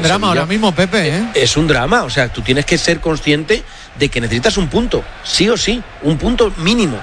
drama ahora mismo, Pepe, ¿eh? Es un drama, o sea, tú tienes que ser consciente de que necesitas un punto, sí o sí, un punto mínimo.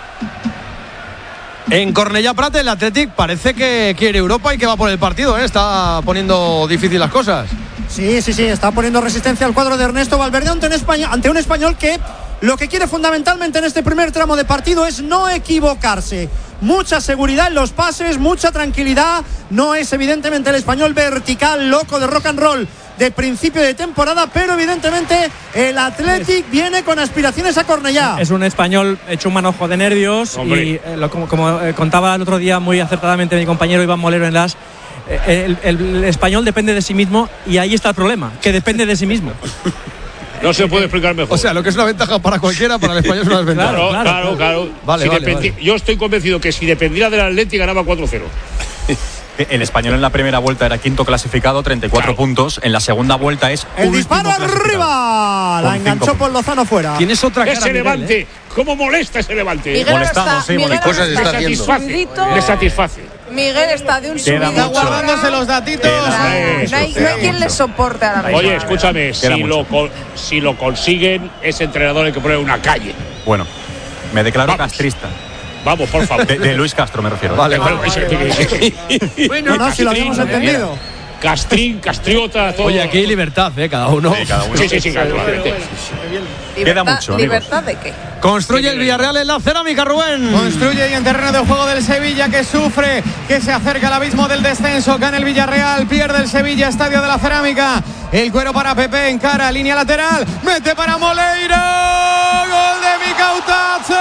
En Cornellà Prat el Athletic parece que quiere Europa y que va por el partido, ¿eh? Está poniendo difícil las cosas. Sí, está poniendo resistencia al cuadro de Ernesto Valverde ante un español que lo que quiere fundamentalmente en este primer tramo de partido es no equivocarse. Mucha seguridad en los pases, mucha tranquilidad. No es evidentemente el español vertical, loco de rock and roll de principio de temporada, pero evidentemente el Athletic viene con aspiraciones a Cornellà. Es un español hecho un manojo de nervios. Hombre. Y como contaba el otro día muy acertadamente mi compañero Iván Molero en las el español depende de sí mismo y ahí está el problema, que depende de sí mismo. No se puede explicar mejor. O sea, lo que es una ventaja para cualquiera, para el español es una desventaja. Claro. Vale. Yo estoy convencido que si dependiera del Atleti ganaba 4-0. El español en la primera vuelta era quinto clasificado, 34 puntos. En la segunda vuelta es el disparo arriba. La enganchó por Lozano fuera. Tienes otra cara, ese Levante, ¿cómo molesta ese Levante? Molestamos, sí, cosas está haciendo. Le satisface. Miguel está de un subidito. Está guardándose los datitos. No hay quien le soporte a la misma. Oye, escúchame, si lo consiguen, ese entrenador hay que poner una calle. Bueno, me declaro castrista. Vamos, por favor. De Luis Castro me refiero. Vale. Bueno, no, si lo habíamos entendido. Castrín, castriota, todo. Oye, aquí hay libertad, cada uno. Sí, claro. Queda mucho, ¿Libertad de qué? Construye el Villarreal en la cerámica, Rubén. Construye y en terreno de juego del Sevilla, que sufre, que se acerca al abismo del descenso. Gana el Villarreal, pierde el Sevilla, estadio de la cerámica. El cuero para Pepe, encara, línea lateral, mete para Moleiro. Gol de Micautache.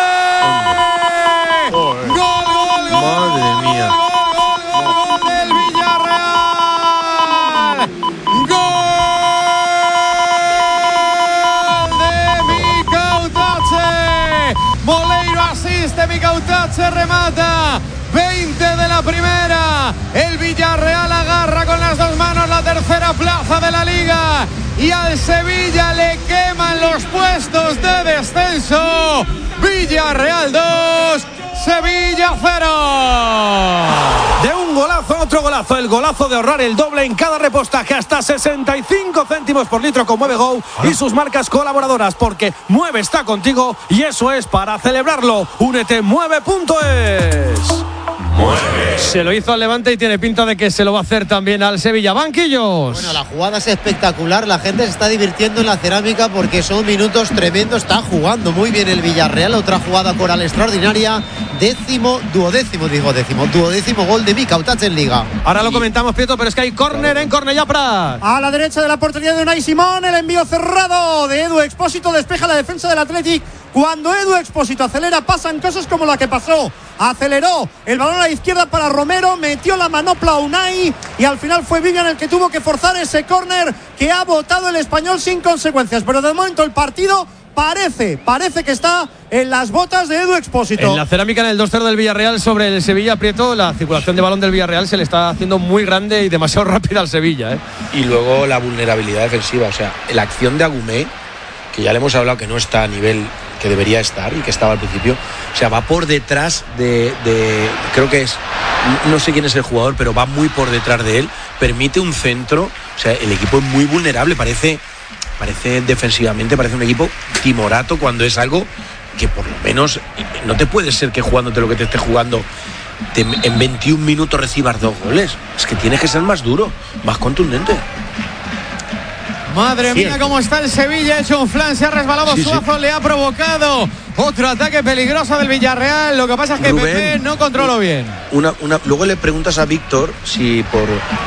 Gol. Madre mía. Gol del Villarreal. Gol de Micautache. Moleiro asiste, Micautache remata. 20 de la primera. El Villarreal agarra con las dos manos la tercera plaza de la Liga. Y al Sevilla le queman los puestos de descenso. Villarreal 2, Sevilla 0. De un golazo a otro golazo. El golazo de ahorrar el doble en cada repostaje. Hasta 65 céntimos por litro con Mueve Go y sus marcas colaboradoras. Porque Mueve está contigo y eso es para celebrarlo. Únete Mueve.es. Se lo hizo al Levante y tiene pinta de que se lo va a hacer también al Sevilla. Banquillos. Bueno, la jugada es espectacular. La gente se está divirtiendo en la cerámica porque son minutos tremendos. Está jugando muy bien el Villarreal. Otra jugada coral extraordinaria. Duodécimo gol de Micautache en Liga. Ahora lo comentamos, Prieto, pero es que hay córner en Cornellà Prat. A la derecha de la portería de Unai Simón. El envío cerrado de Edu Expósito. Despeja la defensa del Athletic. Cuando Edu Expósito acelera, pasan cosas como la que pasó. Aceleró el balón a la izquierda para Romero, metió la manopla a Unai y al final fue Vivian el que tuvo que forzar ese córner que ha botado el español sin consecuencias. Pero de momento el partido parece que está en las botas de Edu Expósito. En la cerámica, en el 2-0 del Villarreal sobre el Sevilla, Prieto, la circulación de balón del Villarreal se le está haciendo muy grande y demasiado rápida al Sevilla, Y luego la vulnerabilidad defensiva, o sea, la acción de Agumé, que ya le hemos hablado que no está a nivel que debería estar y que estaba al principio, o sea, va por detrás de creo que es, no sé quién es el jugador, pero va muy por detrás de él, permite un centro, o sea, el equipo es muy vulnerable, parece defensivamente, parece un equipo timorato cuando es algo que por lo menos no te puede ser que jugándote lo que te esté jugando en 21 minutos recibas 2 goles, es que tienes que ser más duro, más contundente. Madre mía, cómo está el Sevilla, hecho un flan, se ha resbalado Suazo, le ha provocado otro ataque peligroso del Villarreal. Lo que pasa es que Rubén, Pepe no controló bien. Luego le preguntas a Víctor si por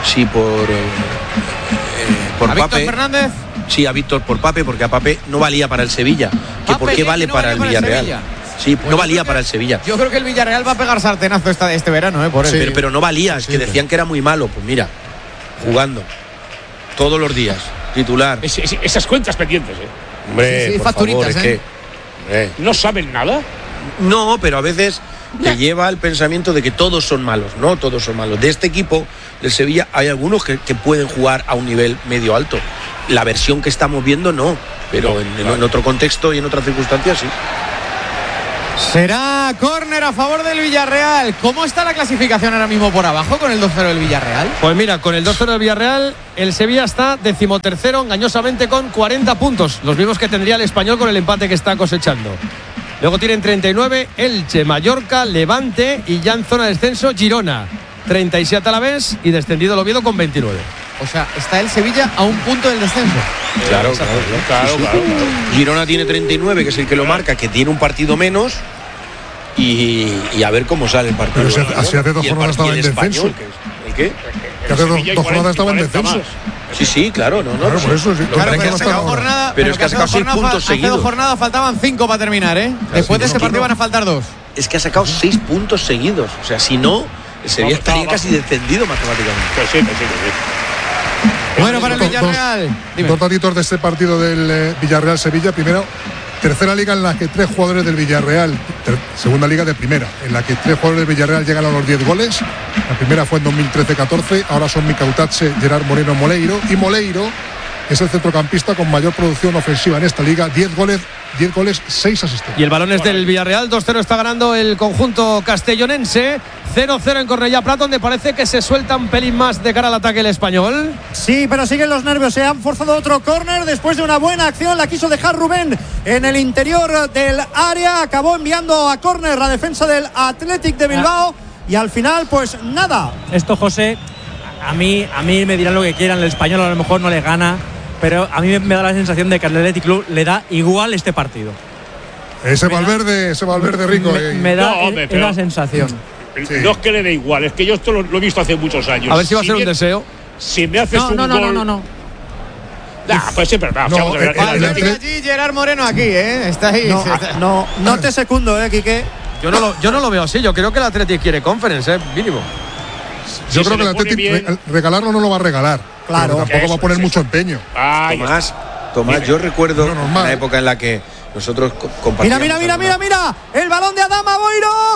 ¿A Víctor Fernández? Sí, a Víctor por Pape, porque a Pape no valía para el Sevilla. Que ¿por qué vale para el Villarreal? Sí, pues no valía para el Sevilla. Yo creo que el Villarreal va a pegar sartenazo este verano, por eso. Pero no valía, es que decían que era muy malo. Pues mira, jugando todos los días. Titular. Esas cuentas pendientes, Hombre, por facturitas, favor, es que ¿no saben nada? No, pero a veces te lleva el pensamiento de que todos son malos. No, todos son malos. De este equipo, del Sevilla, hay algunos que pueden jugar a un nivel medio alto. La versión que estamos viendo, no. Pero en otro contexto y en otras circunstancias, sí. Será Habrá córner a favor del Villarreal. ¿Cómo está la clasificación ahora mismo por abajo con el 2-0 del Villarreal? Pues mira, con el 2-0 del Villarreal, el Sevilla está 13º engañosamente con 40 puntos. Los mismos que tendría el Español con el empate que está cosechando. Luego tienen 39 Elche, Mallorca, Levante y ya en zona de descenso Girona. 37 a la vez y descendido el Oviedo con 29. O sea, está el Sevilla a un punto del descenso. Claro. Girona tiene 39, que es el que lo marca, que tiene un partido menos. Y a ver cómo sale el partido. Pero si hace 2 jornadas estaba en descenso. ¿El qué? Que hace 2 jornadas estaba en descenso. Sí, claro, no. Claro, por eso sí. Claro, pero es que ha sacado 6 puntos seguidos. Hace 2 jornadas faltaban 5 para terminar, ¿eh? Después de ese partido van a faltar 2. Es que ha sacado 6 puntos seguidos. O sea, si no, el Sevilla estaría casi descendido matemáticamente. Sí. Bueno, para el Villarreal. 2 datitos de este partido del Villarreal-Sevilla. Primero, tercera liga en la que 3 jugadores del Villarreal, segunda liga de primera, en la que 3 jugadores del Villarreal llegan a los 10 goles. La primera fue en 2013-14, ahora son Mikel Artetache, Gerard Moreno, Moleiro. Y Moleiro es el centrocampista con mayor producción ofensiva en esta liga, 10 goles, 6 asistencias. Y el balón es del Villarreal, 2-0 está ganando el conjunto castellonense, 0-0 en Cornellá Prat, donde parece que se suelta un pelín más de cara al ataque el Español. Sí, pero siguen los nervios, se han forzado otro córner después de una buena acción, la quiso dejar Rubén en el interior del área, acabó enviando a córner la defensa del Athletic de Bilbao y al final pues nada. Esto, José, a mí me dirán lo que quieran, el Español a lo mejor no le gana, pero a mí me da la sensación de que al Athletic Club le da igual este partido. Ese Valverde rico. Me da una sensación. Sí. No es que le dé igual, es que yo esto lo he visto hace muchos años. A ver si va a ser un deseo. Si me haces un gol… No. Pues sí, pero vamos a ver. Allí Gerard Moreno aquí, está ahí. No te secundo, Quique. Yo no lo veo así, yo creo que el Athletic quiere Conference, mínimo. Yo creo que el Athletic regalarlo no lo va a regalar. Claro. Pero tampoco va a poner mucho empeño. Tomás, yo recuerdo la época en la que nosotros compartíamos. Mira. El balón de Adama Boiro.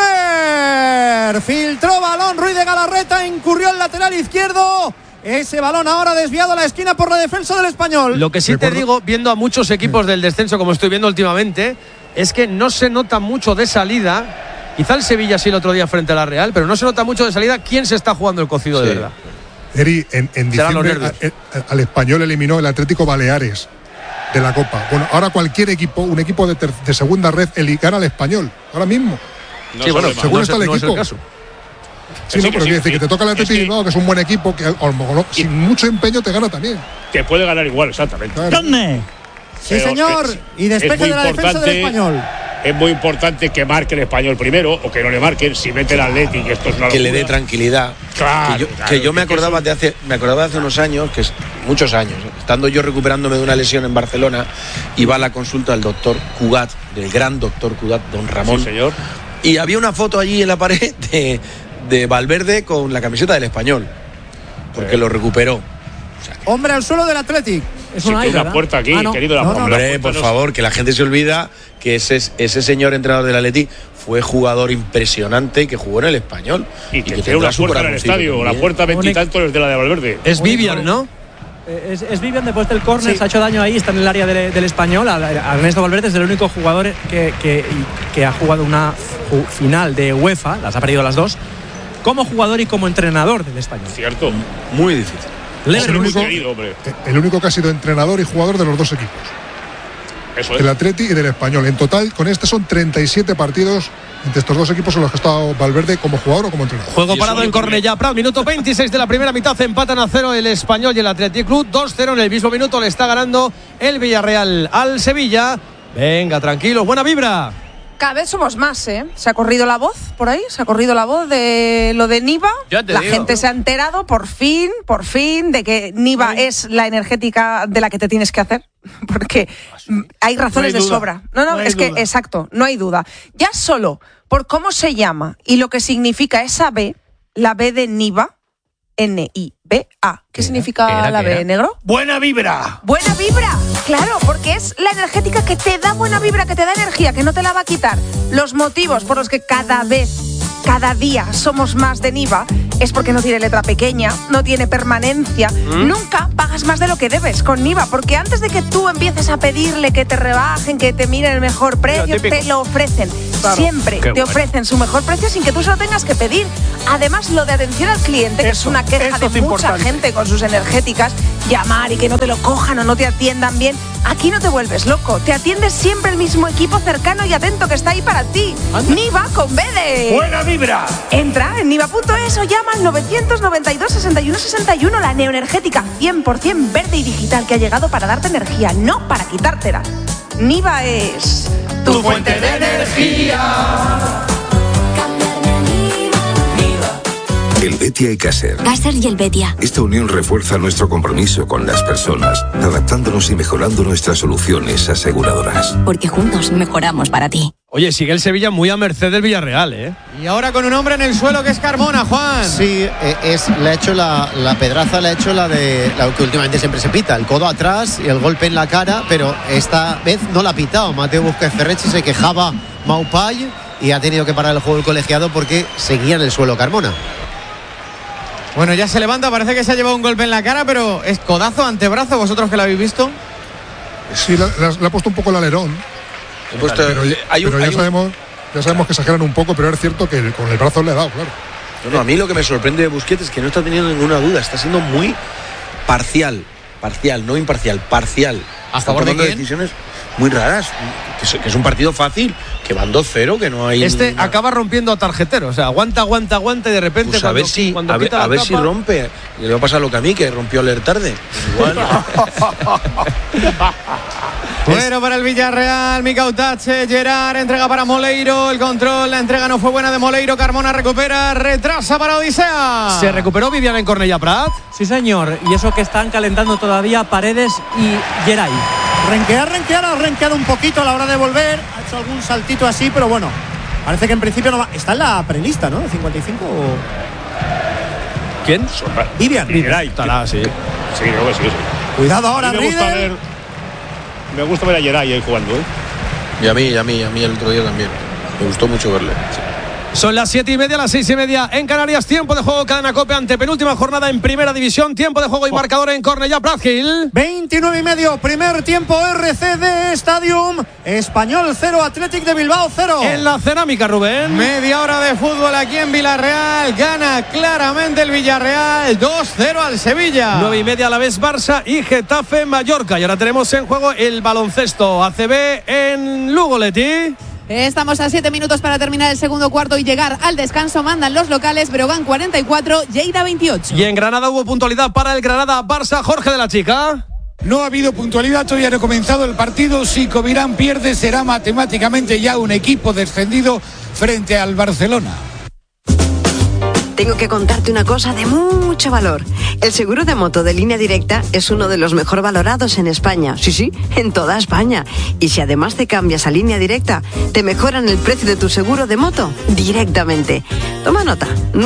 ¡Córner! Filtró balón Ruiz de Galarreta. Incurrió el lateral izquierdo. Ese balón ahora desviado a la esquina por la defensa del Español. Lo que sí te digo, viendo a muchos equipos del descenso, como estoy viendo últimamente, es que no se nota mucho de salida. Quizá el Sevilla sí el otro día frente a la Real, pero no se nota mucho de salida quién se está jugando el cocido de verdad. Eri, en diciembre al Español eliminó el Atlético Baleares de la Copa. Bueno, ahora cualquier equipo, un equipo de segunda red, gana al Español. Ahora mismo. Según está el equipo. No es el caso. Sí, pero quiere decir que te toca el Atlético, que es un buen equipo, que sin mucho empeño te gana también. Te puede ganar igual, exactamente. ¿Dónde? Sí, señor. Y despeje de la defensa del Español. Es muy importante que marque el Español primero o que no le marquen si mete el Athletic y esto es una locura. Que le dé tranquilidad. Claro, yo me acordaba de hace unos años, muchos años, estando yo recuperándome de una lesión en Barcelona, iba a la consulta del doctor Cugat, del gran doctor Cugat, don Ramón. Sí, señor. Y había una foto allí en la pared de Valverde con la camiseta del Español, porque lo recuperó. O sea, hombre al suelo del Athletic. Es una puerta aquí, querido. Hombre, por favor, que la gente se olvida que ese señor entrenador del Atleti fue jugador impresionante que jugó en el Español. Y que tiene una puerta en el estadio, también. La puerta 20 y tantos es de la de Valverde. Es Vivian, ¿no? Es Vivian después del córner, se ha hecho daño ahí, está en el área del Español. Ernesto Valverde es el único jugador que ha jugado una final de UEFA, las ha perdido las dos, como jugador y como entrenador del Español. Cierto. Muy difícil. El único que ha sido entrenador y jugador de los dos equipos. Eso es. Del Atleti y del Español. En total, con este son 37 partidos entre estos dos equipos en los que ha estado Valverde como jugador o como entrenador. Juego parado en Cornellá Prat, minuto 26 de la primera mitad, empatan a 0 el Español y el Athletic Club, 2-0 en el mismo minuto le está ganando el Villarreal al Sevilla. Venga, tranquilos, buena vibra. Cada vez somos más, Se ha corrido la voz por ahí, se ha corrido la voz de lo de Niva. La gente se ha enterado por fin, de que Niva es la energética de la que te tienes que hacer. Porque hay razones de sobra. No, es que, exacto, no hay duda. Ya solo por cómo se llama y lo que significa esa B, la B de Niva, N-I-V-A. ¿Qué significa la B, negro? ¡Buena vibra! ¡Buena vibra! Claro, porque es la energética que te da buena vibra, que te da energía, que no te la va a quitar. Los motivos por los que cada día somos más de Niva es porque no tiene letra pequeña, no tiene permanencia. Nunca pagas más de lo que debes con Niva, porque antes de que tú empieces a pedirle que te rebajen, que te miren el mejor precio, te lo ofrecen. Claro. Siempre te ofrecen su mejor precio sin que tú se lo tengas que pedir. Además, lo de atención al cliente, que es una queja de mucha gente con sus energéticas, llamar y que no te lo cojan o no te atiendan bien. Aquí no te vuelves loco, te atiende siempre el mismo equipo cercano y atento que está ahí para ti. Niva con B de ¡buena vibra! Entra en niva.es o llama al 992 61 61, la neoenergética 100% verde y digital que ha llegado para darte energía, no para quitártela. Niva es tu fuente de energía. El Betia y Caser. Caser y el Betia. Esta unión refuerza nuestro compromiso con las personas, adaptándonos y mejorando nuestras soluciones aseguradoras. Porque juntos mejoramos para ti. Oye, sigue el Sevilla muy a merced del Villarreal, ¿eh? Y ahora con un hombre en el suelo que es Carmona, Juan. Sí, le ha hecho la pedraza, le ha hecho la que últimamente siempre se pita, el codo atrás y el golpe en la cara, pero esta vez no la ha pitado. Mateo Busquets Ferrechi, se quejaba Maupay y ha tenido que parar el juego el colegiado porque seguía en el suelo Carmona. Bueno, ya se levanta, parece que se ha llevado un golpe en la cara, pero es codazo, antebrazo, vosotros que lo habéis visto. Sí, le ha puesto un poco el alerón. Pero ya sabemos que exageran un poco, pero es cierto que con el brazo le ha dado, claro. No, a mí lo que me sorprende de Busquets es que no está teniendo ninguna duda, está siendo muy parcial, no imparcial, parcial. ¿A favor de quién? Decisiones muy raras, que es un partido fácil, que van 2-0, que no hay... acaba rompiendo a tarjetero, o sea, aguanta y de repente... Pues a ver si rompe. Le va a pasar lo que a mí, que rompió leer tarde. Igual. Bueno, para el Villarreal, Mika Utache, Gerard, entrega para Moleiro, el control, la entrega no fue buena de Moleiro, Carmona recupera, retrasa para Odisea. ¿Se recuperó Vivian en Cornellà Prat? Sí, señor, y eso que están calentando todavía Paredes y Geray. Ha renqueado un poquito a la hora de volver, ha hecho algún saltito así, pero bueno, parece que en principio no va. Está en la prelista, ¿no? ¿De 55 o...? ¿Quién? Vivian. Estará, sí. Sí, creo que sí. Cuidado ahora, me gusta ver a Geray ahí jugando, ¿eh? Y a mí el otro día también. Me gustó mucho verle. Sí. Son las 7:30, las 6:30 en Canarias. Tiempo de juego, Cadena COPE, antepenúltima jornada en Primera División. Tiempo de juego y marcador en Cornellà Prat, Gil. 29:30, primer tiempo, RCD Stadium. Español 0, Athletic de Bilbao 0. En la cerámica, Rubén. Media hora de fútbol aquí en Villarreal. Gana claramente el Villarreal, 2-0 al Sevilla. 9:30 a la vez Barça y Getafe Mallorca. Y ahora tenemos en juego el baloncesto ACB en Lugo, Leti. Estamos a 7 minutos para terminar el segundo cuarto y llegar al descanso. Mandan los locales, Breogán 44, Lleida 28. Y en Granada hubo puntualidad para el Granada-Barça. Jorge de la Chica. No ha habido puntualidad, todavía no ha comenzado el partido. Si Covirán pierde, será matemáticamente ya un equipo descendido frente al Barcelona. Tengo que contarte una cosa de mucho valor. El seguro de moto de Línea Directa es uno de los mejor valorados en España. Sí, en toda España. Y si además te cambias a Línea Directa, te mejoran el precio de tu seguro de moto directamente. Toma nota,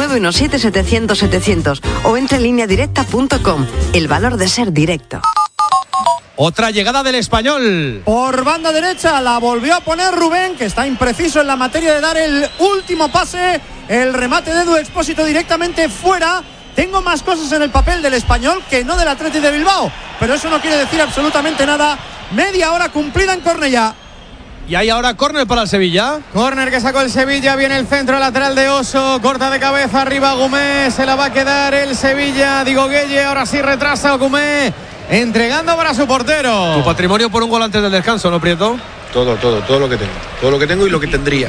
917-700-700 o entra en lineadirecta.com. El valor de ser directo. Otra llegada del Español. Por banda derecha la volvió a poner Rubén, que está impreciso en la materia de dar el último pase. El remate de Edu Expósito directamente fuera. Tengo más cosas en el papel del Español que no del Athletic de Bilbao, pero eso no quiere decir absolutamente nada. Media hora cumplida en Cornellà. Y hay ahora córner para el Sevilla. Córner que sacó el Sevilla, viene el centro lateral de Oso, corta de cabeza arriba Gumé, se la va a quedar el Sevilla, Diego Gueye, ahora sí retrasa Gumé, entregando para su portero. Tu patrimonio por un gol antes del descanso, ¿no, Prieto? Todo lo que tengo y lo que tendría.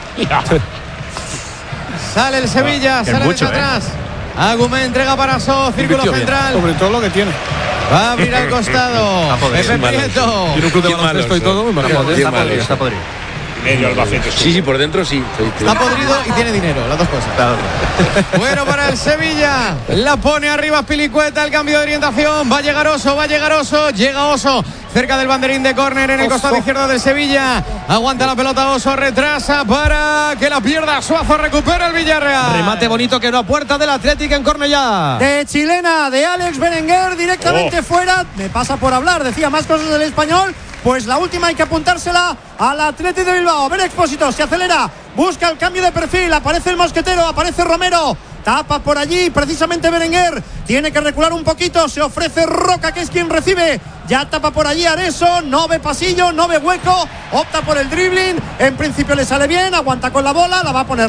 Sale el Sevilla, sale mucho, desde atrás. Agumé entrega para So, círculo central. Sobre todo lo que tiene. Va a abrir al costado. Pepe Prieto. Tiene un club de baloncesto y todo. Está podrido. Medio Albacete. Sí, por dentro sí. Está podrido y tiene dinero, las dos cosas. Bueno, para el Sevilla. La pone arriba Pilicueta, el cambio de orientación. Va a llegar Oso. Llega Oso. Cerca del banderín de córner en el costado izquierdo del Sevilla. Aguanta la pelota Oso, retrasa para que la pierda Suazo, recupera el Villarreal. Remate bonito que no a puerta del Athletic en Cornellà. De chilena, de Alex Berenguer, directamente fuera. Me pasa por hablar, decía más cosas del Español. Pues la última hay que apuntársela al Athletic de Bilbao. Ver Expósito, se acelera, busca el cambio de perfil, aparece el mosquetero, aparece Romero. Tapa por allí precisamente Berenguer. Tiene que recular un poquito. Se ofrece Roca, que es quien recibe Ya tapa por allí Areso. No ve pasillo, no ve hueco. Opta por el dribbling. En principio le sale bien. Aguanta con la bola. La va a poner.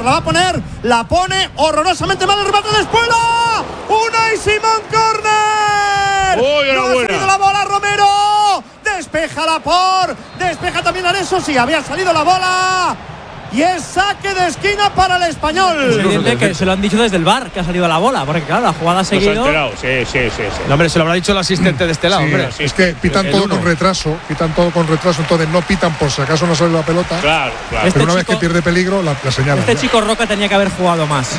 La pone horrorosamente mal el remate de Espuela. Unai Simón, córner. No ha salido la bola Romero. Despeja despeja también Areso. Sí, había salido la bola. Y es saque de esquina para el Español. Es evidente que se lo han dicho desde el VAR que ha salido la bola, porque claro, la jugada ha seguido. Sí. No, hombre, se lo habrá dicho el asistente de este lado, hombre. Es que pitan todo con retraso, entonces no pitan por si acaso no sale la pelota. Claro. Pero una vez que pierde peligro, la señalan. Este chico Roca tenía que haber jugado más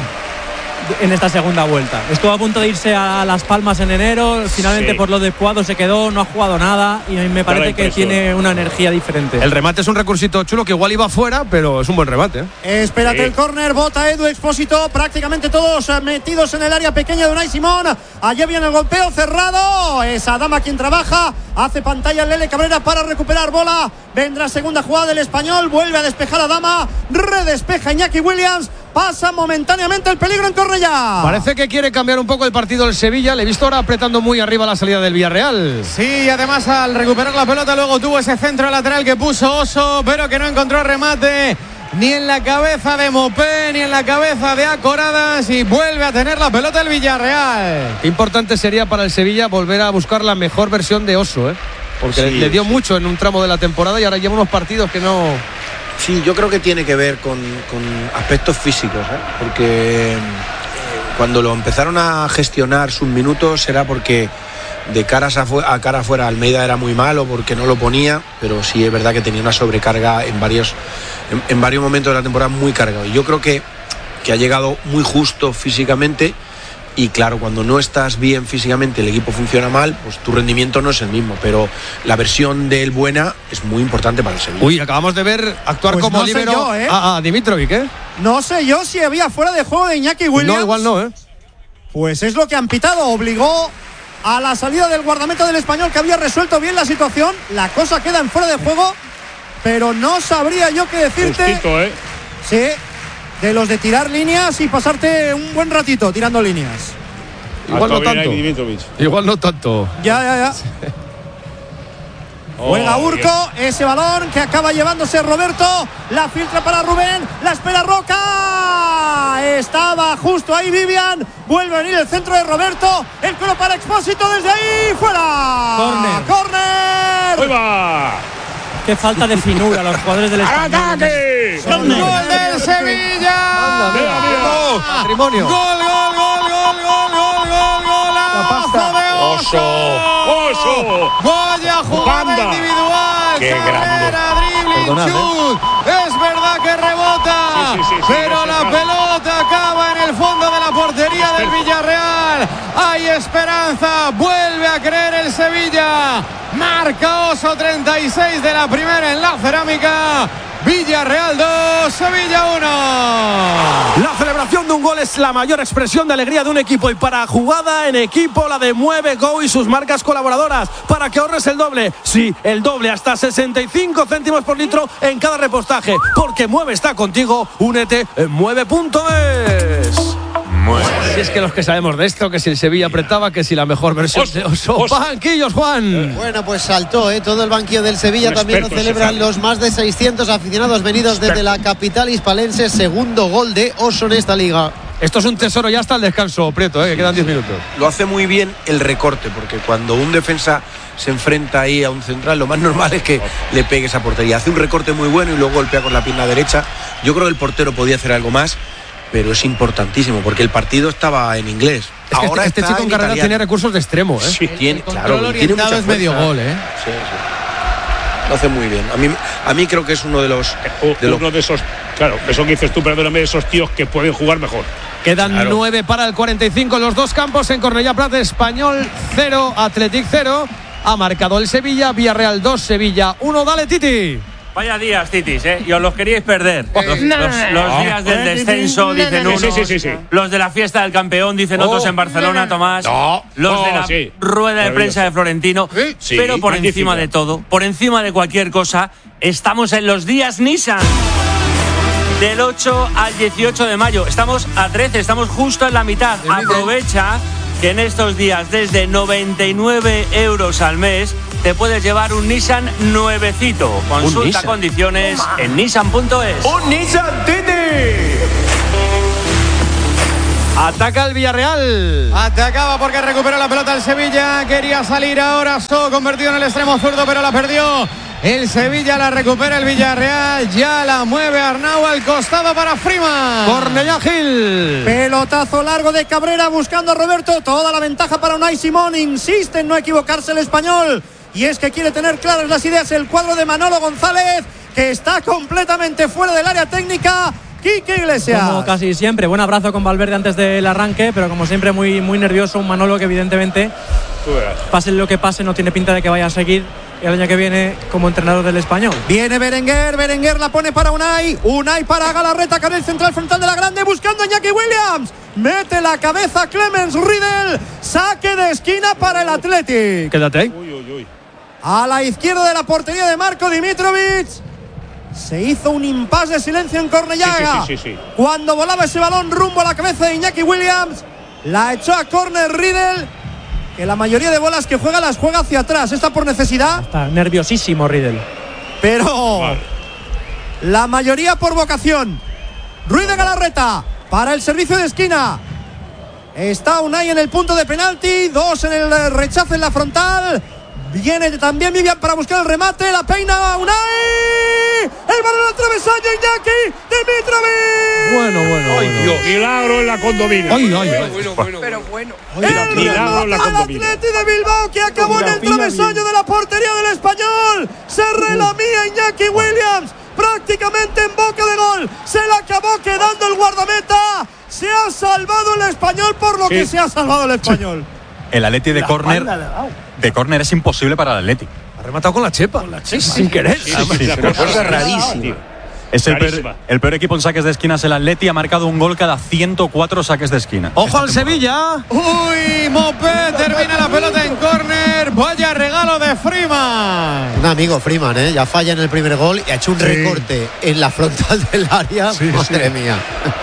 en esta segunda vuelta. Estuvo a punto de irse a Las Palmas en enero, finalmente por lo de Puado se quedó, no ha jugado nada y me parece que tiene una energía diferente. El remate es un recursito chulo que igual iba fuera, pero es un buen remate. Espérate el córner, bota Edu Expósito, prácticamente todos metidos en el área pequeña de Unai Simón. Allí viene el golpeo cerrado, es Adama quien trabaja, hace pantalla Lele Cabrera para recuperar bola. Vendrá segunda jugada del Español, vuelve a despejar Adama, redespeja Iñaki Williams. Pasa momentáneamente el peligro en Cornellá. Parece que quiere cambiar un poco el partido el Sevilla. Le he visto ahora apretando muy arriba la salida del Villarreal. Sí, y además al recuperar la pelota luego tuvo ese centro lateral que puso Oso, pero que no encontró remate ni en la cabeza de Mopé ni en la cabeza de Acoradas y vuelve a tener la pelota el Villarreal. Qué importante sería para el Sevilla volver a buscar la mejor versión de Oso, porque le dio mucho en un tramo de la temporada y ahora lleva unos partidos que no... Sí, yo creo que tiene que ver con aspectos físicos, porque cuando lo empezaron a gestionar sus minutos era porque de caras a cara afuera Almeida era muy malo porque no lo ponía, pero sí es verdad que tenía una sobrecarga en varios momentos de la temporada muy cargado. Y yo creo que ha llegado muy justo físicamente. Y claro, cuando no estás bien físicamente, el equipo funciona mal, pues tu rendimiento no es el mismo. Pero la versión de él buena es muy importante para el Sevilla. Uy, acabamos de ver actuar pues como no líbero a Dimitrovic, No sé yo si había fuera de juego de Iñaki Williams. No, igual no, Pues es lo que han pitado. Obligó a la salida del guardameta del Español, que había resuelto bien la situación. La cosa queda en fuera de juego, pero no sabría yo qué decirte. Justito, Sí. De los de tirar líneas y pasarte un buen ratito tirando líneas. Igual no tanto. Igual no tanto. Ya. Juega Urco, ese balón que acaba llevándose Roberto. La filtra para Rubén, la espera Roca. Estaba justo ahí Vivian. Vuelve a venir el centro de Roberto. El cuero para Expósito desde ahí. ¡Fuera! ¡Córner! ¡Ahí va! Qué falta de finura los jugadores del Español. ¡Gol del Sevilla! ¡Matrimonio! ¡Gol! ¡Golazo de Oso! ¡Vaya jugada individual! ¡Qué carrera, dribbling, chut! Es verdad que rebota, pero la pelota acaba en el fondo de la portería del Villarreal. Hay esperanza, vuelve a creer el Sevilla. Marca Oso, 36 de la primera en la cerámica. Villarreal 2, Sevilla 1. La celebración de un gol es la mayor expresión de alegría de un equipo, y para jugada en equipo la de Mueve Go y sus marcas colaboradoras, para que ahorres el doble. Sí, el doble, hasta 65 céntimos por litro en cada repostaje, porque Mueve está contigo. Únete en mueve.es. Si es que los que sabemos de esto, que si el Sevilla apretaba, que si la mejor versión de Oso. Banquillos, Juan. Bueno, pues saltó todo el banquillo del Sevilla. También lo celebran los más de 600 aficionados venidos desde la capital hispalense. Segundo gol de Oso en esta liga. Esto es un tesoro ya hasta el descanso, Prieto, que quedan 10 minutos. Lo hace muy bien el recorte, porque cuando un defensa se enfrenta ahí a un central, lo más normal es que le pegue esa portería. Hace un recorte muy bueno y luego golpea con la pierna derecha. Yo creo que el portero podía hacer algo más, pero es importantísimo porque el partido estaba en inglés. Es que ahora este chico en carrera tenía recursos de extremo, Sí, tiene, claro, tiene mucha es fuerza. medio gol, Sí. Lo hace muy bien. A mí creo que es uno de los de esos, claro, eso que dices tú, perdóname, de esos tíos que pueden jugar mejor. Quedan 9 para el 45 en los dos campos. En Cornellá Prat, Español 0, Athletic 0. Ha marcado el Sevilla, Villarreal 2, Sevilla 1. Dale, Titi. Vaya días, Titis, y os los queríais perder. Los días del descenso, dicen unos. Sí. Los de la fiesta del campeón, dicen otros en Barcelona, Tomás. Los de la rueda de prensa de Florentino. Pero por encima de todo, por encima de cualquier cosa, estamos en los días Nissan. Del 8 al 18 de mayo. Estamos a 13, estamos justo en la mitad. Aprovecha que en estos días desde 99 euros al mes te puedes llevar un Nissan nuevecito. Consulta condiciones en nissan.es. ¡Un Nissan Titi! Ataca el Villarreal. Atacaba porque recuperó la pelota el Sevilla. Quería salir ahora So, convertido en el extremo zurdo, pero la perdió. El Sevilla la recupera el Villarreal. Ya la mueve Arnau al costado para Freeman. Cornellà Gil. Pelotazo largo de Cabrera buscando a Roberto. Toda la ventaja para Unai Simón. Insiste en no equivocarse el español. Y es que quiere tener claras las ideas el cuadro de Manolo González, que está completamente fuera del área técnica. Quique Iglesias. Como casi siempre, buen abrazo con Valverde antes del arranque, pero como siempre muy nervioso, un Manolo que evidentemente, pase lo que pase, no tiene pinta de que vaya a seguir el año que viene como entrenador del Español. Viene Berenguer la pone para Unai para Galarreta con el central frontal de la grande, buscando a Iñaki Williams. Mete la cabeza Clemens Riedel, saque de esquina para el Athletic. Quédate ahí. A la izquierda de la portería de Marko Dimitrovic. Se hizo un impasse de silencio en Cornellà. Sí. Cuando volaba ese balón rumbo a la cabeza de Iñaki Williams, la echó a córner Riedel, que la mayoría de bolas que juega las juega hacia atrás. Está por necesidad. Está nerviosísimo Riedel. Pero la mayoría por vocación. Ruiz de Galarreta para el servicio de esquina. Está Unai en el punto de penalti. 2 en el rechazo en la frontal. Viene también Vivian para buscar el remate. La peina Unai. El balón al travesaño, Iñaki Dimitrovic. Bueno. Ay, Dios. Milagro en la condomina. Pero bueno. El milagro en la condomina. Atleti de Bilbao, que acabó en el travesaño de la portería del Español. Se relamía Iñaki Williams prácticamente en boca de gol. Se le acabó quedando el guardameta. Se ha salvado el Español por lo que se ha salvado el Español. El Atleti de córner es imposible para el Atleti. Ha rematado con la chepa. Sin querer. Una cosa rarísima. Es el peor equipo en saques de esquinas. El Atleti ha marcado un gol cada 104 saques de esquina. ¡Ojo al Sevilla! Uy, Mopé termina la pelota en córner. Vaya regalo de Freeman. Un amigo Freeman, ya falla en el primer gol y ha hecho un recorte en la frontal del área. Madre mía.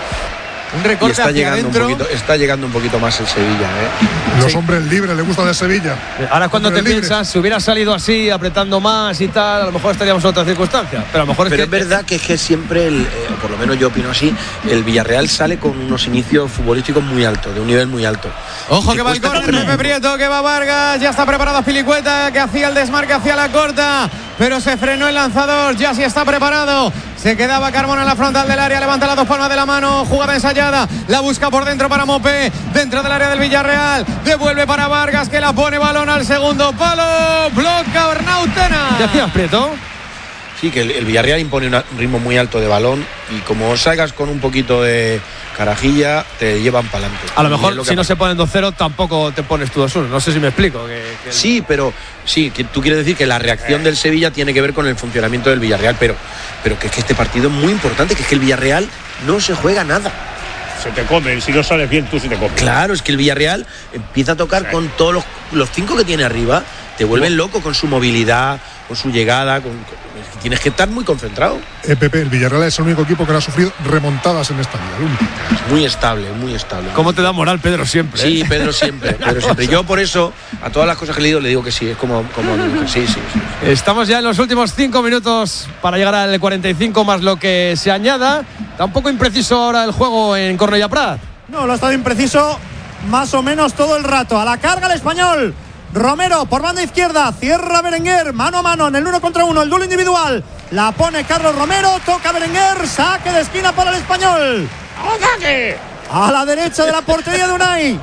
Un recorte está hacia adentro. Está llegando un poquito más el Sevilla. Los hombres libres le gustan de Sevilla. Ahora cuando te piensas, si hubiera salido así, apretando más y tal, a lo mejor estaríamos en otras circunstancias. Pero a lo mejor es verdad que es que siempre, por lo menos yo opino así, el Villarreal sale con unos inicios futbolísticos muy altos, de un nivel muy alto. Ojo que va el córner, Pepe Prieto, que va Vargas, ya está preparado Pilicueta, que hacía el desmarque hacia la corta, pero se frenó el lanzador, ya sí está preparado. Se quedaba Carmona en la frontal del área, levanta las dos palmas de la mano, jugada ensayada, la busca por dentro para Mopé, dentro del área del Villarreal, devuelve para Vargas, que la pone balón al segundo palo, bloca Arnautena. ¿Qué hacías, Prieto? Sí, que el Villarreal impone un ritmo muy alto de balón y como salgas con un poquito de carajilla, te llevan para adelante. A lo mejor si no se ponen 2-0 tampoco te pones tú 2-1, no sé si me explico. Sí, pero sí, que tú quieres decir que la reacción del Sevilla tiene que ver con el funcionamiento del Villarreal, pero que es que este partido es muy importante, que es que el Villarreal no se juega nada. Se te comen, si no sales bien tú se te comen. Claro, es que el Villarreal empieza a tocar con todos los 5 que tiene arriba, te vuelven loco con su movilidad, con su llegada, tienes que estar muy concentrado. Pepe, el Villarreal es el único equipo que no ha sufrido remontadas en esta liga. Es muy estable, muy estable. ¿Cómo te da moral Pedro siempre? Sí, Pedro siempre. Yo por eso, a todas las cosas que he leído, le digo que sí, es como sí. Estamos ya en los últimos 5 minutos para llegar al 45 más lo que se añada. Está un poco impreciso ahora el juego en Cornellà Prat. No, lo ha estado impreciso más o menos todo el rato. A la carga el Español. Romero por banda izquierda, cierra Berenguer, mano a mano en el 1 contra 1, el duelo individual. La pone Carlos Romero, toca Berenguer, saque de esquina para el Español. ¡Ataque! A la derecha de la portería de Unai.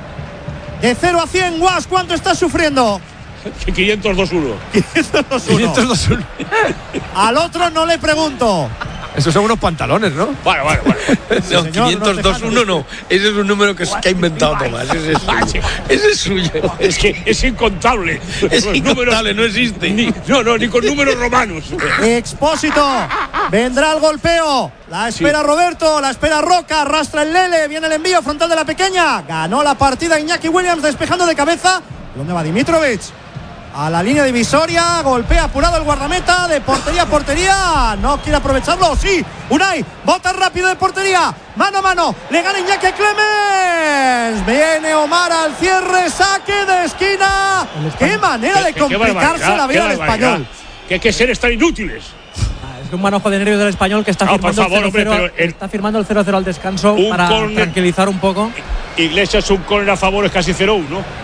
De 0 a 100, Guas, ¿cuánto estás sufriendo? 502-1. 502-1. Al otro no le pregunto. Esos son unos pantalones, ¿no? Bueno. No, 502-1 no. Ese es un número que ha inventado Tomás. Ese es suyo. Es que es incontable. Es incontable, no existe. Ni con números romanos. Expósito. Vendrá el golpeo. La espera Roberto, la espera Roca, arrastra el Lele, viene el envío frontal de la pequeña. Ganó la partida Iñaki Williams despejando de cabeza. ¿Dónde va Dimitrovic? a la línea divisoria, golpea apurado el guardameta de portería a portería, no quiere aprovecharlo, sí, Unai, bota rápido de portería, mano a mano, le gana Iñaki Clemens, viene Omar al cierre, saque de esquina, qué manera de complicarse la vida al Español. Que hay que ser tan inútiles. Es un manojo de nervios del Español que está firmando el 0-0, está firmando el 0-0 al descanso para tranquilizar un poco. Iglesias, un córner a favor es casi 0-1.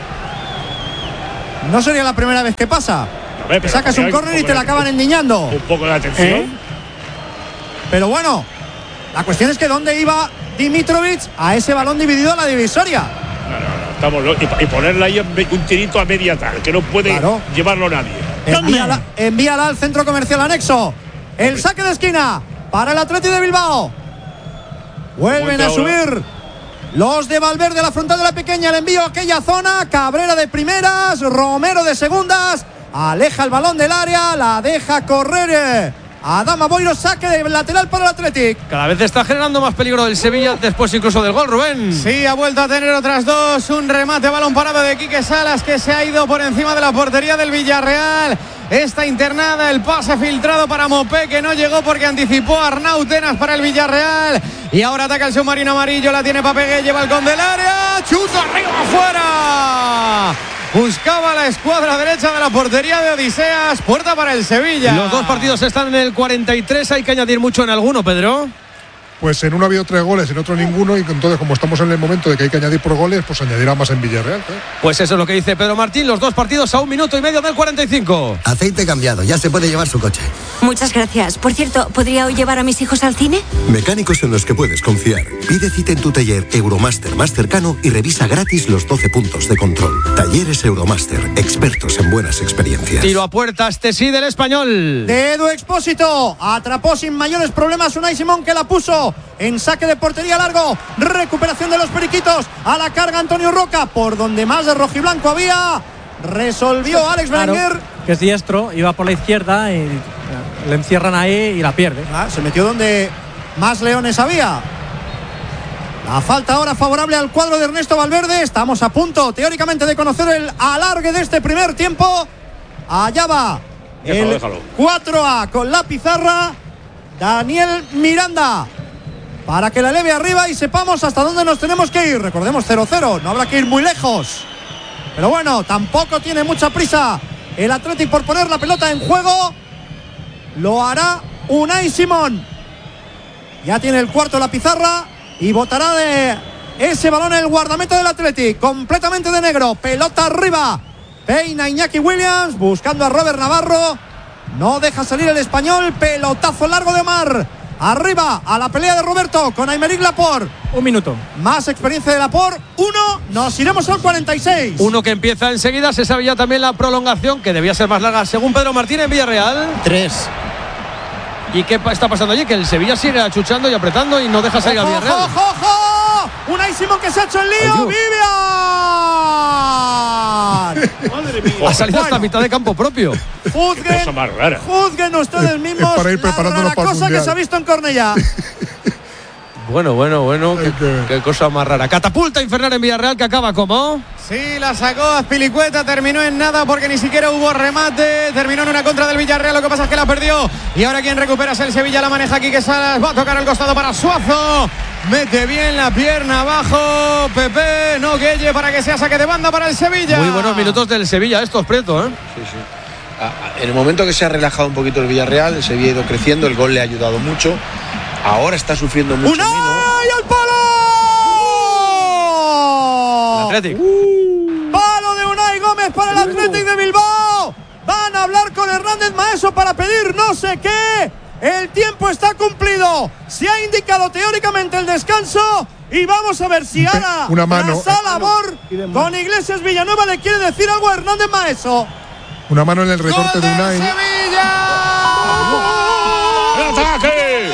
No sería la primera vez que pasa. Que sacas un córner y te la acaban endiñando. Un poco de atención. Pero bueno, la cuestión es que ¿dónde iba Dimitrovic a ese balón dividido a la divisoria? No, y ponerle ahí un tirito a media tal, que no puede llevarlo nadie. Envíala al centro comercial anexo. El saque de esquina para el Athletic de Bilbao. Vuelven a subir los de Valverde a la frontal de la pequeña. El envío a aquella zona. Cabrera de primeras, Romero de segundas. Aleja el balón del área, la deja correr Adama Boiro, saque de lateral para el Athletic. Cada vez está generando más peligro el Sevilla después incluso del gol, Rubén. Sí, ha vuelto a tener otras dos. Un remate, balón parado de Quique Salas, que se ha ido por encima de la portería del Villarreal. Está internada, el pase filtrado para Mopé, que no llegó porque anticipó a Arnau Tenas para el Villarreal. Y ahora ataca el submarino amarillo, la tiene Papegué, lleva el con del área, chuta arriba, afuera. Buscaba la escuadra derecha de la portería de Odiseas, puerta para el Sevilla. Los dos partidos están en el 43, hay que añadir mucho en alguno, Pedro. Pues en uno ha habido 3 goles, en otro ninguno, y entonces como estamos en el momento de que hay que añadir por goles, pues añadirá más en Villarreal. Pues eso es lo que dice Pedro Martín, los dos partidos a 1 minuto y medio del 45. Aceite cambiado, ya se puede llevar su coche. Muchas gracias. Por cierto, ¿podría hoy llevar a mis hijos al cine? Mecánicos en los que puedes confiar. Pide cita en tu taller Euromaster más cercano y revisa gratis los 12 puntos de control. Talleres Euromaster, expertos en buenas experiencias. Tiro a puerta, este sí del Español. De Edu Expósito, atrapó sin mayores problemas Unai Simón, que la puso en saque de portería largo. Recuperación de los periquitos, a la carga Antonio Roca, por donde más de rojiblanco había. Resolvió Alex Berenguer, que es diestro, iba por la izquierda y le encierran ahí y la pierde. Se metió donde más leones había. La falta ahora favorable al cuadro de Ernesto Valverde. Estamos a punto teóricamente de conocer el alargue de este primer tiempo. Allá va el 4A con la pizarra. Daniel Miranda, para que la eleve arriba y sepamos hasta dónde nos tenemos que ir. Recordemos 0-0, no habrá que ir muy lejos. Pero bueno, tampoco tiene mucha prisa el Athletic por poner la pelota en juego. Lo hará Unai Simón. Ya tiene el cuarto la pizarra y botará de ese balón el guardameta del Athletic, completamente de negro. Pelota arriba, peina Iñaki Williams, buscando a Robert Navarro. No deja salir el español. Pelotazo largo de Omar. Arriba a la pelea de Roberto con Aymeric Laporte. 1 minuto. Más experiencia de Laporte. 1. Nos iremos al 46. 1 que empieza enseguida. Se sabe ya también la prolongación, que debía ser más larga según Pedro Martín en Villarreal. 3. ¿Y qué está pasando allí? Que el Sevilla sigue achuchando y apretando y no deja salir a Villarreal. ¡Ojo, ojo! Unai Simón, que se ha hecho el lío. ¡Vivian! Madre mía. Ha salido hasta mitad de campo propio. Juzguen ustedes mismos para ir la cosa que se ha visto en Cornellá. Bueno, qué cosa más rara. Catapulta infernal en Villarreal, que acaba como. Sí, la sacó Azpilicueta, terminó en nada porque ni siquiera hubo remate. Terminó en una contra del Villarreal, lo que pasa es que la perdió. Y ahora quien recupera es el Sevilla, la maneja Quique Salas. Va a tocar al costado para Suazo. Mete bien la pierna abajo Pepe, no Gueye, para que sea saque de banda para el Sevilla. Muy buenos minutos del Sevilla, estos, Prieto, ¿eh? Sí. En el momento que se ha relajado un poquito el Villarreal, el Sevilla ha ido creciendo, el gol le ha ayudado mucho. Ahora está sufriendo mucho menos. ¡Unai al palo! El Athletic. Palo de Unai Gómez para el Athletic de Bilbao. Van a hablar con Hernández Maeso para pedir no sé qué. El tiempo está cumplido. Se ha indicado teóricamente el descanso. Y vamos a ver si ahora una mano. Labor con Iglesias Villanueva le quiere decir algo a Hernández Maeso. Una mano en el recorte de Unai. ¡Sevilla! ¡El ataque!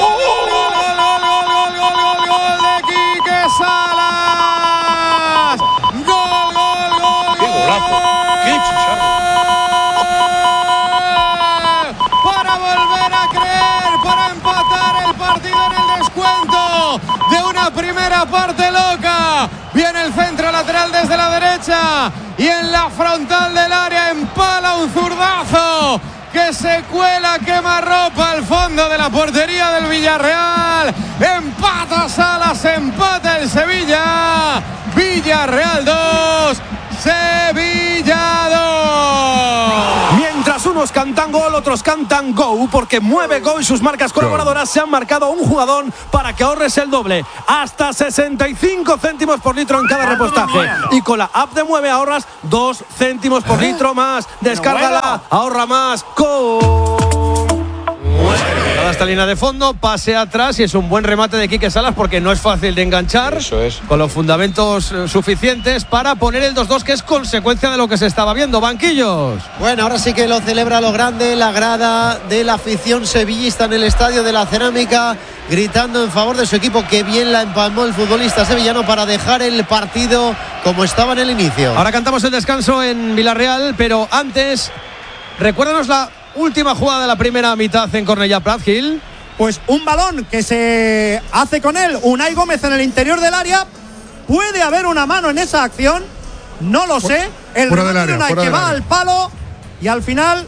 ¡Gol de Quique Salas! ¡Gol! ¡Qué golazo! ¡Qué chicharro! Para volver a creer, para empatar el partido en el descuento de una primera parte loca. Viene el centro lateral desde la derecha y en la frontal del área empala un que se cuela quemarropa al fondo de la portería del Villarreal. Empata Salas, empata el Sevilla. Villarreal 2, Sevilla 2. Mientras unos cantan gol, otros cantan go, porque mueve go y sus marcas colaboradoras se han marcado un jugador para que ahorres el doble. Hasta 65 céntimos por litro en cada repostaje. Y con la app de Mueve ahorras 2 céntimos por litro más. Descárgala, ahorra más. Esta línea de fondo, pase atrás y es un buen remate de Quique Salas porque no es fácil de enganchar. Eso es. Con los fundamentos suficientes para poner el 2-2, que es consecuencia de lo que se estaba viendo. Banquillos. Bueno, ahora sí que lo celebra lo grande la grada de la afición sevillista en el Estadio de la Cerámica, gritando en favor de su equipo. Que bien la empalmó el futbolista sevillano para dejar el partido como estaba en el inicio. Ahora cantamos el descanso en Villarreal, pero antes, recuérdanos la última jugada de la primera mitad en Cornellà Prat, Gil. Pues un balón que se hace con él Unai Gómez en el interior del área. ¿Puede haber una mano en esa acción? No lo sé. El remate de Unai que va al palo y al final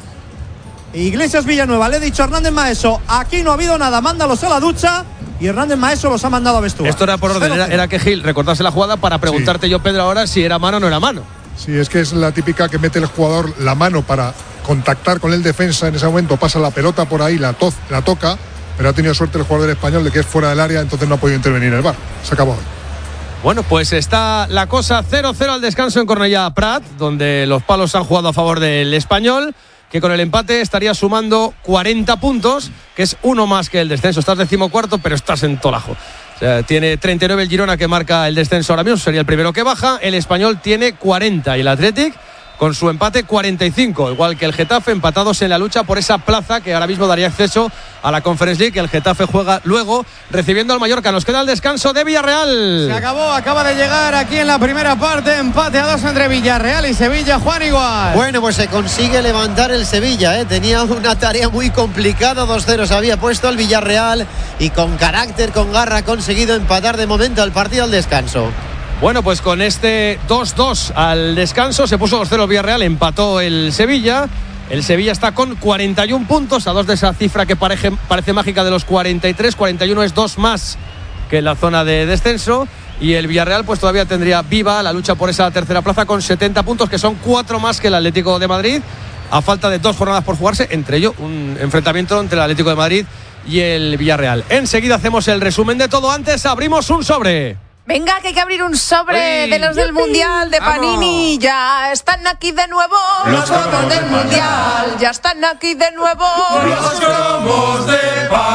Iglesias Villanueva le ha dicho a Hernández Maeso: aquí no ha habido nada, mándalos a la ducha. Y Hernández Maeso los ha mandado a vestuario. Esto era por orden, era que Gil recordase la jugada para preguntarte yo, Pedro, ahora si era mano o no era mano. Sí, es que es la típica que mete el jugador la mano para contactar con el defensa. En ese momento pasa la pelota por ahí, la toca, pero ha tenido suerte el jugador español de que es fuera del área, entonces no ha podido intervenir el VAR. Se acabó. Bueno, pues está la cosa 0-0 al descanso en Cornellà Prat, donde los palos han jugado a favor del Español, que con el empate estaría sumando 40 puntos, que es uno más que el descenso. Estás 14º, pero estás en Tolajo. O sea, tiene 39 el Girona, que marca el descenso ahora mismo, sería el primero que baja. El Español tiene 40 y el Athletic, con su empate, 45, igual que el Getafe, empatados en la lucha por esa plaza que ahora mismo daría acceso a la Conference League. El Getafe juega luego recibiendo al Mallorca. Nos queda el descanso de Villarreal. Se acabó, acaba de llegar aquí en la primera parte, empate a 2 entre Villarreal y Sevilla. Juan, igual. Bueno, pues se consigue levantar el Sevilla, tenía una tarea muy complicada, 2-0 se había puesto el Villarreal y con carácter, con garra, ha conseguido empatar de momento el partido al descanso. Bueno, pues con este 2-2 al descanso se puso 2-0 el Villarreal, empató el Sevilla. El Sevilla está con 41 puntos, a 2 de esa cifra que parece mágica de los 43. 41 es 2 más que la zona de descenso. Y el Villarreal pues todavía tendría viva la lucha por esa tercera plaza con 70 puntos, que son 4 más que el Atlético de Madrid, a falta de 2 jornadas por jugarse, entre ellos un enfrentamiento entre el Atlético de Madrid y el Villarreal. Enseguida hacemos el resumen de todo. Antes abrimos un sobre. Venga, que hay que abrir un sobre de los del Mundial de Panini. Ya están aquí de nuevo los cromos del Mundial. Ya están aquí de nuevo los cromos de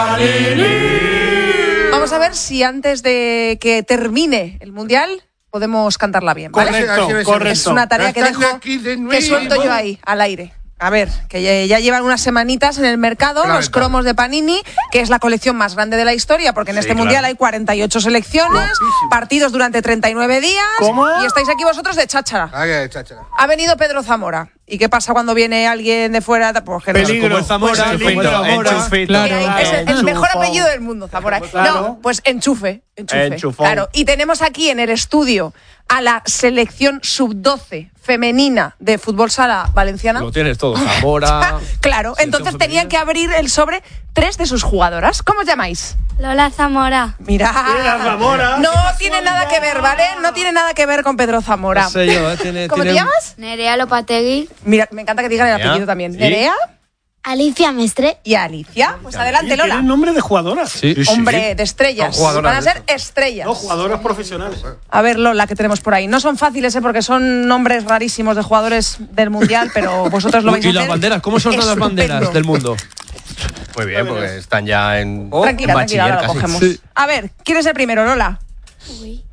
Panini. Vamos a ver si antes de que termine el Mundial podemos cantarla bien, ¿vale? Correcto. Es una tarea que dejo, que suelto yo ahí, al aire. A ver, que ya llevan unas semanitas en el mercado los cromos de Panini, que es la colección más grande de la historia, porque en este Mundial hay 48 selecciones, partidos durante 39 días. ¿Cómo? Y estáis aquí vosotros de cháchara. Ha venido Pedro Zamora. ¿Y qué pasa cuando viene alguien de fuera? Pues peligro, Zamora, es el mejor apellido del mundo, Zamora. Pues claro. No, pues enchufe. Claro. Y tenemos aquí en el estudio a la selección sub-12 femenina de fútbol sala valenciana. Lo tienes todo, Zamora. Claro, entonces tenían que abrir el sobre 3 de sus jugadoras. ¿Cómo os llamáis? Lola Zamora. Mira, Zamora. No tiene nada que ver, ¿vale? No tiene nada que ver con Pedro Zamora. No sé yo, ¿Cómo te llamas? Nerea Lopategui. Mira, me encanta que digan el apellido también. ¿Sí? Nerea. Alicia Mestre. ¿Y Alicia? Pues adelante, Lola. Tienen nombre de jugadoras. Sí. Hombre, de estrellas. Van a ser estrellas. No, jugadoras profesionales. A ver, Lola, que tenemos por ahí. No son fáciles, porque son nombres rarísimos de jugadores del Mundial, pero vosotros lo vais a hacer. ¿Y las banderas? ¿Cómo son las banderas del mundo? Muy bien, porque están ya en tranquila, bachiller ahora casi. lo cogemos. Sí. A ver, ¿quién es el primero, Lola? Uy.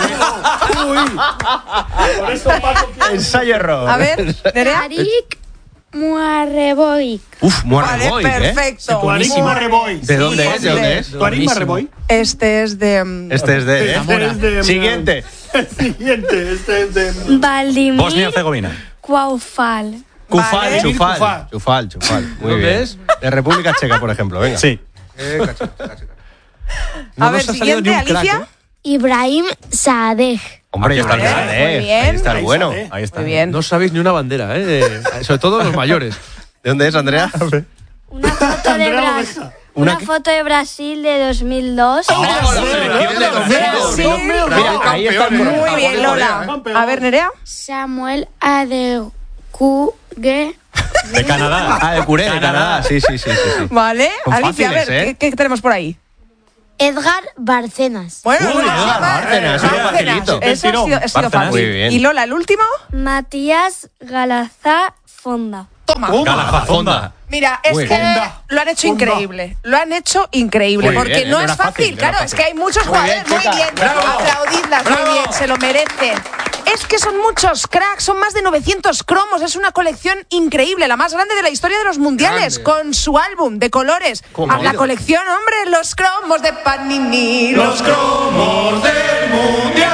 Por eso ensayo error. A ver, Nerea. Arik Muarreboik. Muarreboik, vale, perfecto. Muarreboik. ¿De dónde es? ¿De dónde es? Arik Muarreboik. Este es de Zamora. Siguiente. Siguiente. Este es de Valdimir. Bosnia-Herzegovina. Cuaufal. Chufal. Muy bien. Es? De República Checa, por ejemplo. Venga. Sí. A ver, siguiente, Alicia. Ibrahim Saadeh. Hombre, ya está el Saadeh. Muy bien. Ahí está el bueno. Ahí está. Muy bien. No sabéis ni una bandera, sobre todo los mayores. ¿De dónde es, Andrea? Una foto de Brasil. Una foto de Brasil de 2002. Mira, ahí está. Muy bien, Lola. A ver, Nerea. Samuel Adekunle. De Canadá. De Curé, de Canadá. Sí. Vale. Son Alicia, fáciles, a ver, ¿qué tenemos por ahí? Edgar Bárcenas. Bueno, Bárcenas, facilito. Eso ha sido fácil. Muy bien. ¿Y Lola, el último? Matías Galazafonda. Toma. Galazafonda. Mira, es que lo han hecho increíble. Lo han hecho increíble. Muy Porque bien, no era es fácil. fácil, Claro, era es que hay muchos jugadores. Muy bien. Aplaudidlas, muy bien. Se lo merecen. Es que son muchos cracks, son más de 900 cromos. Es una colección increíble, la más grande de la historia de los mundiales, con su álbum de colores. La colección, hombre, los cromos de Panini. Los cromos del mundial.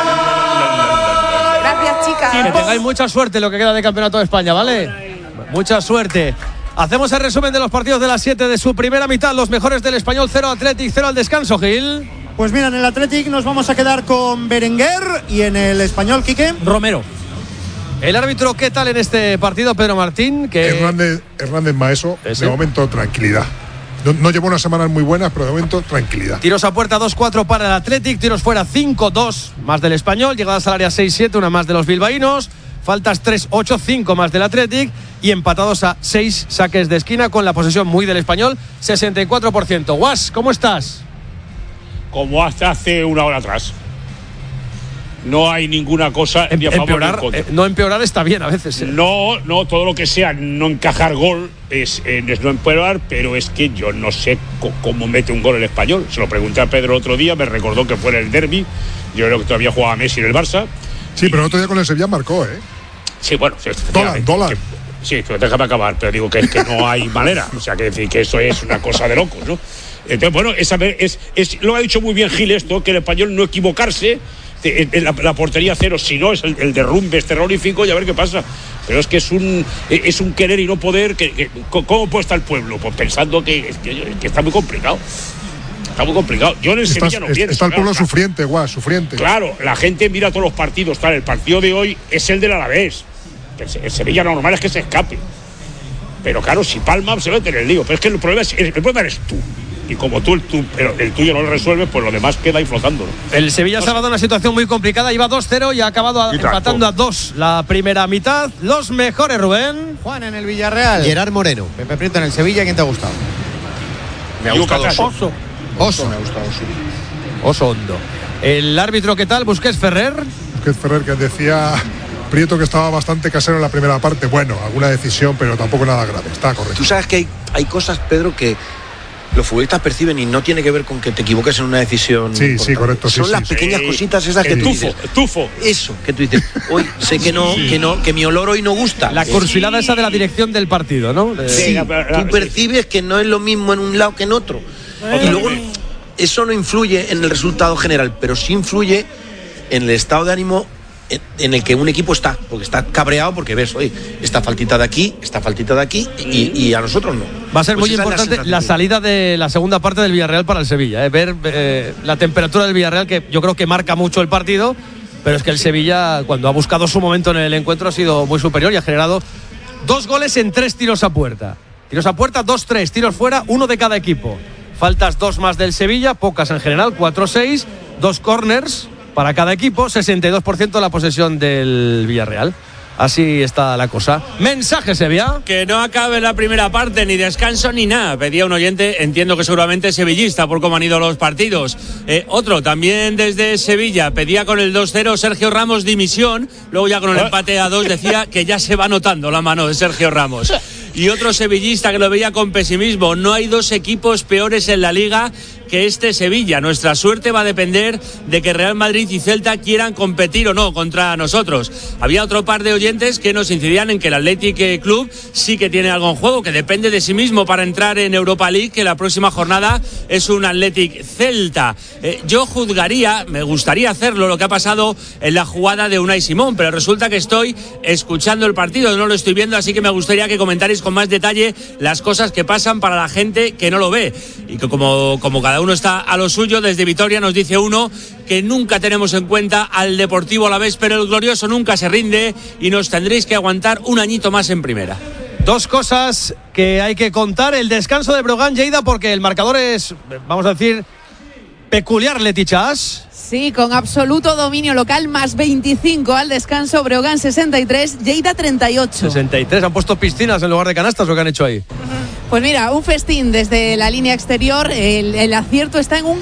Gracias, chicas. Que tengáis mucha suerte en lo que queda de Campeonato de España, ¿vale? Mucha suerte. Hacemos el resumen de los partidos de las 7 de su primera mitad. Los mejores del Español, 0 Athletic, 0 al descanso, Gil. Pues mira, en el Athletic nos vamos a quedar con Berenguer y en el Español, Quique. Romero. El árbitro, ¿qué tal en este partido, Pedro Martín? Hernández Maeso, de momento tranquilidad. No llevo unas semanas muy buenas, pero de momento tranquilidad. Tiros a puerta 2-4 para el Athletic, tiros fuera 5-2 más del Español, llegadas al área 6-7, una más de los bilbaínos, faltas 3-8, 5 más del Athletic y empatados a 6 saques de esquina con la posesión muy del Español, 64%. Guas, ¿cómo estás? Como hasta hace una hora atrás. No hay ninguna cosa ni a favor ni en contra. No empeorar está bien a veces. No, todo lo que sea no encajar gol es no empeorar, pero es que yo no sé cómo mete un gol el Español. Se lo pregunté a Pedro el otro día, me recordó que fue en el derbi. Yo creo que todavía jugaba Messi en el Barça. Sí, pero el otro día con el Sevilla marcó, ¿eh? Sí, bueno. Dólar. Sí, déjame acabar, pero digo que no hay manera. O sea, que decir que eso es una cosa de locos, ¿no? Entonces, bueno, lo ha dicho muy bien Gil esto, que el Español no equivocarse, la portería cero, si no es el derrumbe es terrorífico y a ver qué pasa. Pero es que es un querer y no poder. ¿Cómo puede estar el pueblo? Pues pensando que está muy complicado. Está muy complicado. Yo en el Sevilla no pienso. Está el pueblo sufriente, sufriente. Claro, la gente mira todos los partidos. Claro, el partido de hoy es el del Alavés. El Sevilla lo normal es que se escape. Pero claro, si palma se mete en el lío. Pero es que el problema eres tú. Y como pero el tuyo no lo resuelves, pues lo demás queda ahí flotando, ¿no? El Sevilla se ha dado una situación muy complicada, iba 2-0 y ha acabado empatando a 2 la primera mitad. Los mejores, Rubén. Juan en el Villarreal. Gerard Moreno. Pepe Prieto en el Sevilla, ¿quién te ha gustado? Me ha gustado Oso. Me ha gustado Oso Hondo. El árbitro, ¿qué tal? Busquets Ferrer, que decía Prieto que estaba bastante casero en la primera parte. Bueno, alguna decisión, pero tampoco nada grave. Está correcto. Tú sabes que hay cosas, Pedro, que los futbolistas perciben y no tiene que ver con que te equivoques en una decisión. Sí, correcto. Son las pequeñas cositas esas que tú dices. Tufo. Eso, que tú dices, hoy sé que mi olor hoy no gusta. La cursilada esa de la dirección del partido, ¿no? Sí, tú percibes que no es lo mismo en un lado que en otro. Y luego eso no influye en el resultado general, pero sí influye en el estado de ánimo en el que un equipo está, porque está cabreado porque ves, oye, esta faltita de aquí y a nosotros no. Va a ser muy importante la salida de la segunda parte del Villarreal para el Sevilla, ver la temperatura del Villarreal, que yo creo que marca mucho el partido, pero es que el Sevilla, cuando ha buscado su momento en el encuentro, ha sido muy superior y ha generado 2 goles en 3 tiros a puerta. Tiros a puerta, 2-3, tiros fuera, 1 de cada equipo. Faltas 2 más del Sevilla, pocas en general, 4-6, 2 corners para cada equipo, 62% la posesión del Villarreal. Así está la cosa. Mensaje, Sevilla. Que no acabe la primera parte, ni descanso ni nada. Pedía un oyente, entiendo que seguramente sevillista por cómo han ido los partidos. Otro, también desde Sevilla, pedía con el 2-0 Sergio Ramos dimisión. Luego ya con el empate a 2 decía que ya se va notando la mano de Sergio Ramos. Y otro sevillista que lo veía con pesimismo. No hay 2 equipos peores en la Liga que este Sevilla. Nuestra suerte va a depender de que Real Madrid y Celta quieran competir o no contra nosotros. Había otro par de oyentes que nos incidían en que el Athletic Club sí que tiene algo en juego, que depende de sí mismo para entrar en Europa League, que la próxima jornada es un Athletic Celta. Yo juzgaría, me gustaría hacerlo, lo que ha pasado en la jugada de Unai Simón, pero resulta que estoy escuchando el partido, no lo estoy viendo, así que me gustaría que comentarais con más detalle las cosas que pasan para la gente que no lo ve. Y que como cada uno está a lo suyo, desde Vitoria nos dice uno que nunca tenemos en cuenta al Deportivo Alavés, pero el glorioso nunca se rinde y nos tendréis que aguantar un añito más en primera. Dos cosas que hay que contar. El descanso de Breogán, Lleida, porque el marcador es, vamos a decir, peculiar, Leti Chas. Sí, con absoluto dominio local, más 25 al descanso. Breogán 63, Lleida 38. 63, ¿han puesto piscinas en lugar de canastas o qué han hecho ahí? Pues mira, un festín desde la línea exterior. El acierto está en un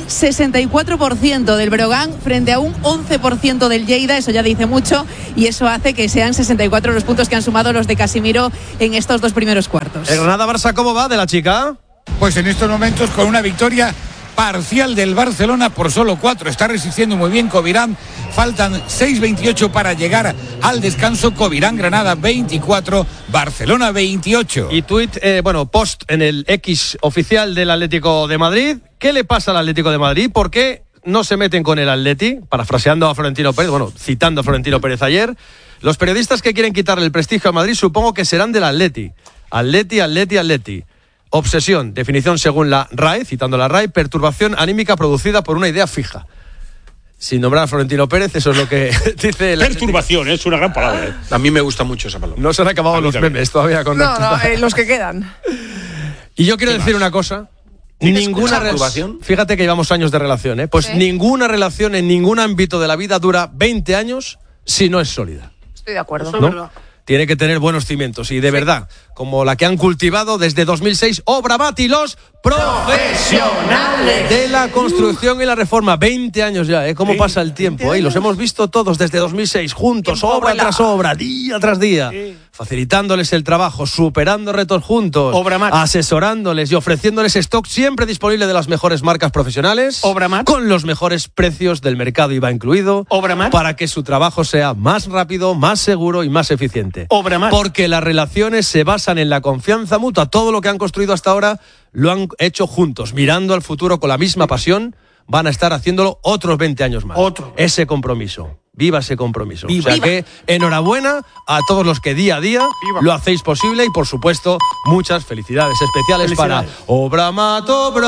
64% del Breogán frente a un 11% del Lleida. Eso ya dice mucho y eso hace que sean 64 los puntos que han sumado los de Casimiro en estos 2 primeros cuartos. ¿El Granada-Barça cómo va de la chica? Pues en estos momentos con una victoria parcial del Barcelona por solo 4. Está resistiendo muy bien Covirán. Faltan 6:28 para llegar al descanso. Covirán, Granada 24, Barcelona 28. Y tuit, post en el X oficial del Atlético de Madrid. ¿Qué le pasa al Atlético de Madrid? ¿Por qué no se meten con el Atleti? Parafraseando a Florentino Pérez, citando a Florentino Pérez ayer. Los periodistas que quieren quitarle el prestigio a Madrid supongo que serán del Atleti. Atleti. Obsesión, definición según la RAE, citando la RAE, perturbación anímica producida por una idea fija. Sin nombrar a Florentino Pérez, eso es lo que dice la perturbación, es una gran palabra. A mí me gusta mucho esa palabra. No se han acabado los memes todavía con los que quedan. Y yo quiero decir una cosa. Ninguna relación. Fíjate que llevamos años de relación, ¿eh? Pues ninguna relación en ningún ámbito de la vida dura 20 años si no es sólida. Estoy de acuerdo. ¿No? Tiene que tener buenos cimientos y de verdad, como la que han cultivado desde 2006 Obramat y los profesionales de la construcción y la reforma. 20 años ya, ¿eh? ¿Cómo pasa el tiempo? Los hemos visto todos desde 2006, juntos, obra tras obra, día tras día, facilitándoles el trabajo, superando retos juntos, Obramat, asesorándoles y ofreciéndoles stock siempre disponible de las mejores marcas profesionales, Obramat, con los mejores precios del mercado IVA incluido, Obramat, para que su trabajo sea más rápido, más seguro y más eficiente. Obramat. Porque las relaciones se basan en la confianza mutua. Todo lo que han construido hasta ahora lo han hecho juntos, mirando al futuro con la misma pasión. Van a estar haciéndolo otros 20 años más. Ese compromiso. Viva ese compromiso. Viva. O sea que enhorabuena a todos los que día a día lo hacéis posible y por supuesto muchas felicidades especiales para Obramat.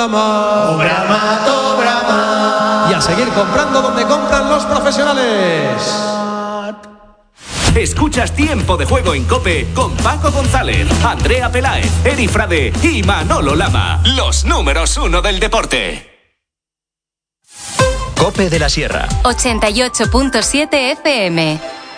Y a seguir comprando donde compran los profesionales. Escuchas Tiempo de Juego en COPE con Paco González, Andrea Peláez, Eri Frade y Manolo Lama. Los números 1 del deporte. COPE de la Sierra. 88.7 FM.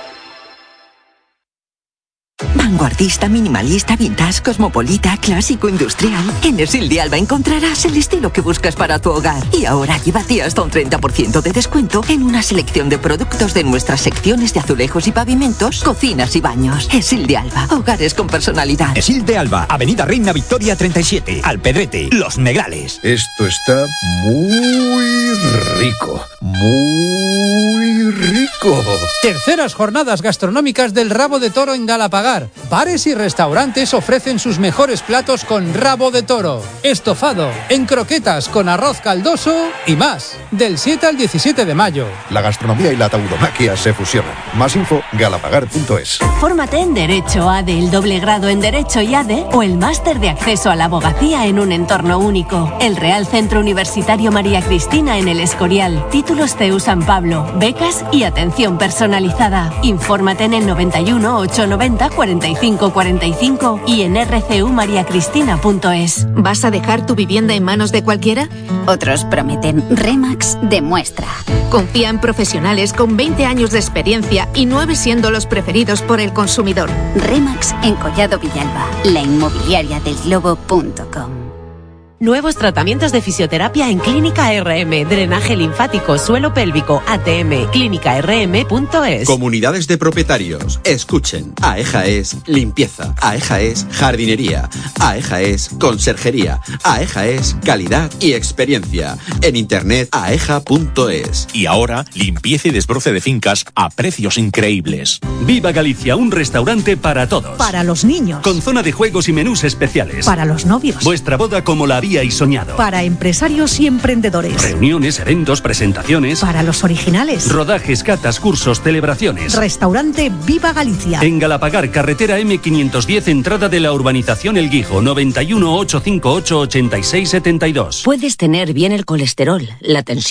Vanguardista, minimalista, vintage, cosmopolita, clásico, industrial. En Esil de Alba encontrarás el estilo que buscas para tu hogar. Y ahora llévate hasta un 30% de descuento en una selección de productos de nuestras secciones de azulejos y pavimentos, cocinas y baños. Esil de Alba, hogares con personalidad. Esil de Alba, Avenida Reina Victoria 37, Alpedrete, Los Negrales. Esto está muy rico, muy rico. Terceras jornadas gastronómicas del Rabo de Toro en Galapagar. Bares y restaurantes ofrecen sus mejores platos con rabo de toro, estofado, en croquetas con arroz caldoso y más. Del 7 al 17 de mayo. La gastronomía y la tauromaquia se fusionan. Más info, galapagar.es. Fórmate en Derecho ADE, el doble grado en Derecho y ADE o el máster de acceso a la abogacía en un entorno único. El Real Centro Universitario María Cristina en El Escorial. Títulos CEU San Pablo, becas y atención personalizada. Infórmate en el 91 890 45 45 y en rcumariacristina.es. ¿Vas a dejar tu vivienda en manos de cualquiera? Otros prometen. Remax demuestra. Confía en profesionales con 20 años de experiencia y 9 siendo los preferidos por el consumidor. Remax en Collado Villalba, la inmobiliaria del globo.com. Nuevos tratamientos de fisioterapia en Clínica RM, drenaje linfático, suelo pélvico, ATM, clínicarm.es. Comunidades de propietarios, escuchen. AEJA es limpieza, AEJA es jardinería, AEJA es conserjería, AEJA es calidad y experiencia. En internet aeja.es. Y ahora, limpieza y desbroce de fincas a precios increíbles. Viva Galicia, un restaurante para todos. Para los niños. Con zona de juegos y menús especiales. Para los novios. Vuestra boda como la habíais soñado. Para empresarios y emprendedores. Reuniones, eventos, presentaciones. Para los originales. Rodajes, catas, cursos, celebraciones. Restaurante Viva Galicia. En Galapagar, carretera M510, entrada de la urbanización El Guijo, 91 858 86 72. Puedes tener bien el colesterol, la tensión,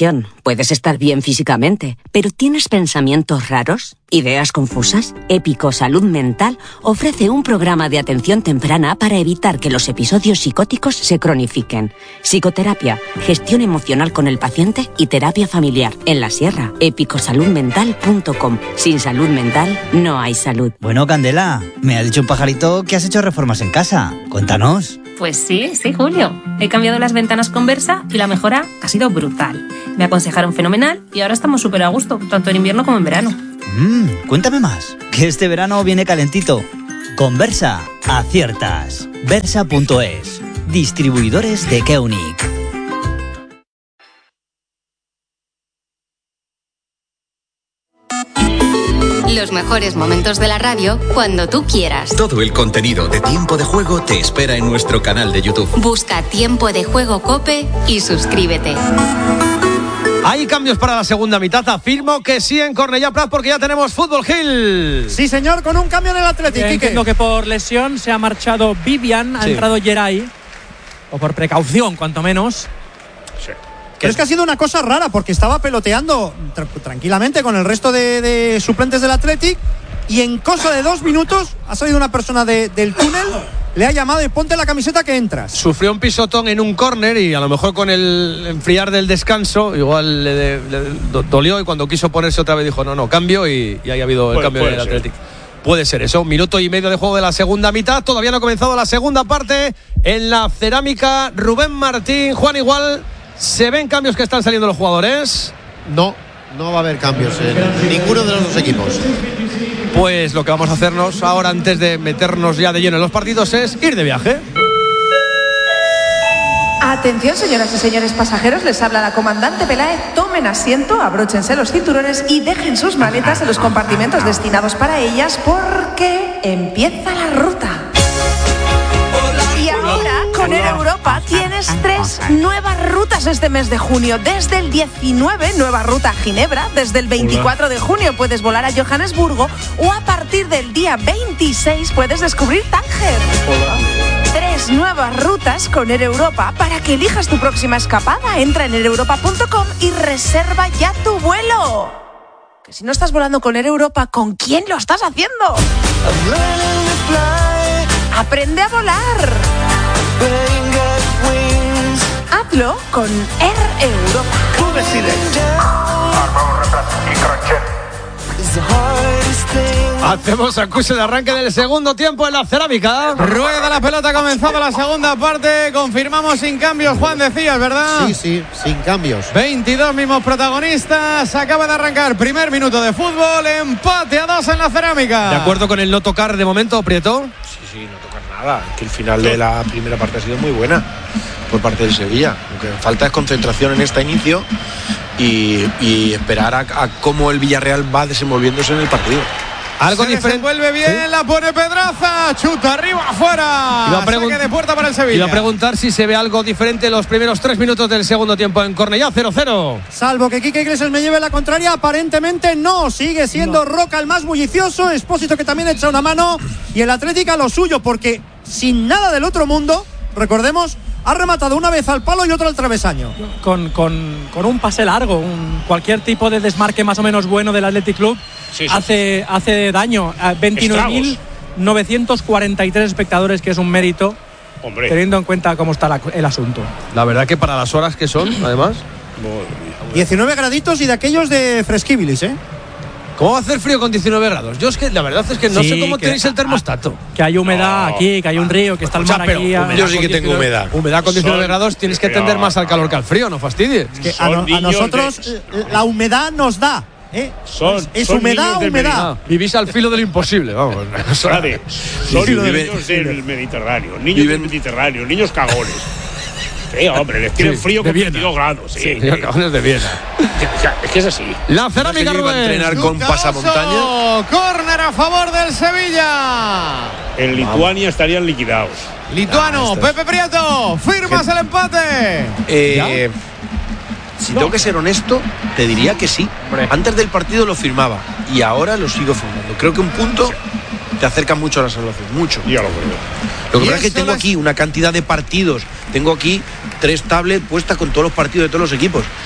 Puedes estar bien físicamente, pero ¿tienes pensamientos raros? ¿Ideas confusas? Épico Salud Mental ofrece un programa de atención temprana para evitar que los episodios psicóticos se cronifiquen. Psicoterapia, gestión emocional con el paciente y terapia familiar. En La Sierra, epicosaludmental.com. Sin salud mental, no hay salud. Bueno, Candela, me ha dicho un pajarito que has hecho reformas en casa. Cuéntanos. Pues sí, Julio. He cambiado las ventanas con Versa y la mejora ha sido brutal. Me aconsejaron fenomenal y ahora estamos súper a gusto, tanto en invierno como en verano. Cuéntame más, que este verano viene calentito. Con Versa, aciertas. Versa.es, distribuidores de Keunic. Los mejores momentos de la radio cuando tú quieras. Todo el contenido de Tiempo de Juego te espera en nuestro canal de YouTube. Busca Tiempo de Juego COPE y suscríbete. Hay cambios para la segunda mitad. Afirmo que sí en Cornellá Prat porque ya tenemos Fútbol Hill. Sí, señor, con un cambio en el Athletic. Entiendo que por lesión se ha marchado Vivian, ha entrado Geray. O por precaución, cuanto menos. Sí. Pero es que ha sido una cosa rara porque estaba peloteando tranquilamente con el resto de suplentes del Athletic y en cosa de 2 minutos ha salido una persona del túnel, le ha llamado y ponte la camiseta que entras. Sufrió un pisotón en un córner y a lo mejor con el enfriar del descanso igual le dolió y cuando quiso ponerse otra vez dijo no, cambio y ahí ha habido el cambio del Athletic. Puede ser eso, 1 minuto y medio de juego de la segunda mitad, todavía no ha comenzado la segunda parte en la Cerámica. Rubén Martín, Juan, igual ¿se ven cambios que están saliendo los jugadores? No va a haber cambios en ninguno de los dos equipos. Pues lo que vamos a hacernos ahora antes de meternos ya de lleno en los partidos es ir de viaje. Atención, señoras y señores pasajeros, les habla la comandante Peláez. Tomen asiento, abróchense los cinturones y dejen sus maletas en los compartimentos destinados para ellas porque empieza la ruta. Y ahora, con Air Europa, tienes 3 nuevas rutas este mes de junio. Desde el 19, nueva ruta a Ginebra. Desde el 24 de junio puedes volar a Johannesburgo. O a partir del día 26 puedes descubrir Tánger. 3 nuevas rutas con Air Europa para que elijas tu próxima escapada. Entra en aireuropa.com y reserva ya tu vuelo. Que si no estás volando con Air Europa, ¿con quién lo estás haciendo? Aprende a volar. Hazlo con Air Europa. Tú decides. Hacemos acuse de arranque del segundo tiempo en la Cerámica. Rueda la pelota, comenzaba la segunda parte. Confirmamos sin cambios, Juan, decías, ¿verdad? Sí, sin cambios. 22 mismos protagonistas. Acaba de arrancar primer minuto de fútbol. Empate a 2 en la Cerámica. ¿De acuerdo con el no tocar de momento, Prieto? Sí, no tocar nada. Que el final de la primera parte ha sido muy buena por parte del Sevilla. Lo que falta es concentración en este inicio y esperar a cómo el Villarreal va desenvolviéndose en el partido. Algo diferente. Vuelve bien, ¿sí? La pone Pedraza, chuta arriba, afuera. Saque de puerta para el Sevilla. Iba a preguntar si se ve algo diferente en los primeros 3 minutos del segundo tiempo en Cornellá, 0-0. Salvo que Quique Iglesias me lleve la contraria, aparentemente no. Sigue siendo Roca el más bullicioso, Expósito que también echa una mano y el Atlético a lo suyo, porque sin nada del otro mundo, recordemos, ha rematado una vez al palo y otra al travesaño. Con un pase largo, cualquier tipo de desmarque más o menos bueno del Athletic Club hace daño. 29.943 espectadores, que es un mérito, teniendo en cuenta cómo está el asunto. La verdad que para las horas que son, además. 19 graditos y de aquellos de fresquibilis, ¿eh? ¿Cómo va a hacer frío con 19 grados? Yo es que la verdad es que no sé cómo tenéis el termostato. Que hay humedad aquí, que hay un río, que está el mar aquí. Yo sí que tengo humedad. Humedad con 19 grados tienes que tender más al calor que al frío, no fastidies. Es que a nosotros la humedad nos da. Es humedad. Vivís al filo del imposible, vamos. Son niños del Mediterráneo, niños cagones. Sí, hombre, les tienen frío con 22 grados. Sí, cagones de Viena. Es que es así. La Cerámica, Rubén. Iba a entrenar con pasamontaña. Córner a favor del Sevilla. En Lituania estarían liquidados. Lituano, Pepe Prieto, firmas el empate. Si tengo que ser honesto, te diría que sí. Antes del partido lo firmaba y ahora lo sigo firmando. Creo que un punto te acerca mucho a la salvación, mucho. Ya lo creo. Lo que pasa es que tengo aquí una cantidad de partidos, tengo aquí 3 tablets puestas con todos los partidos de todos los equipos.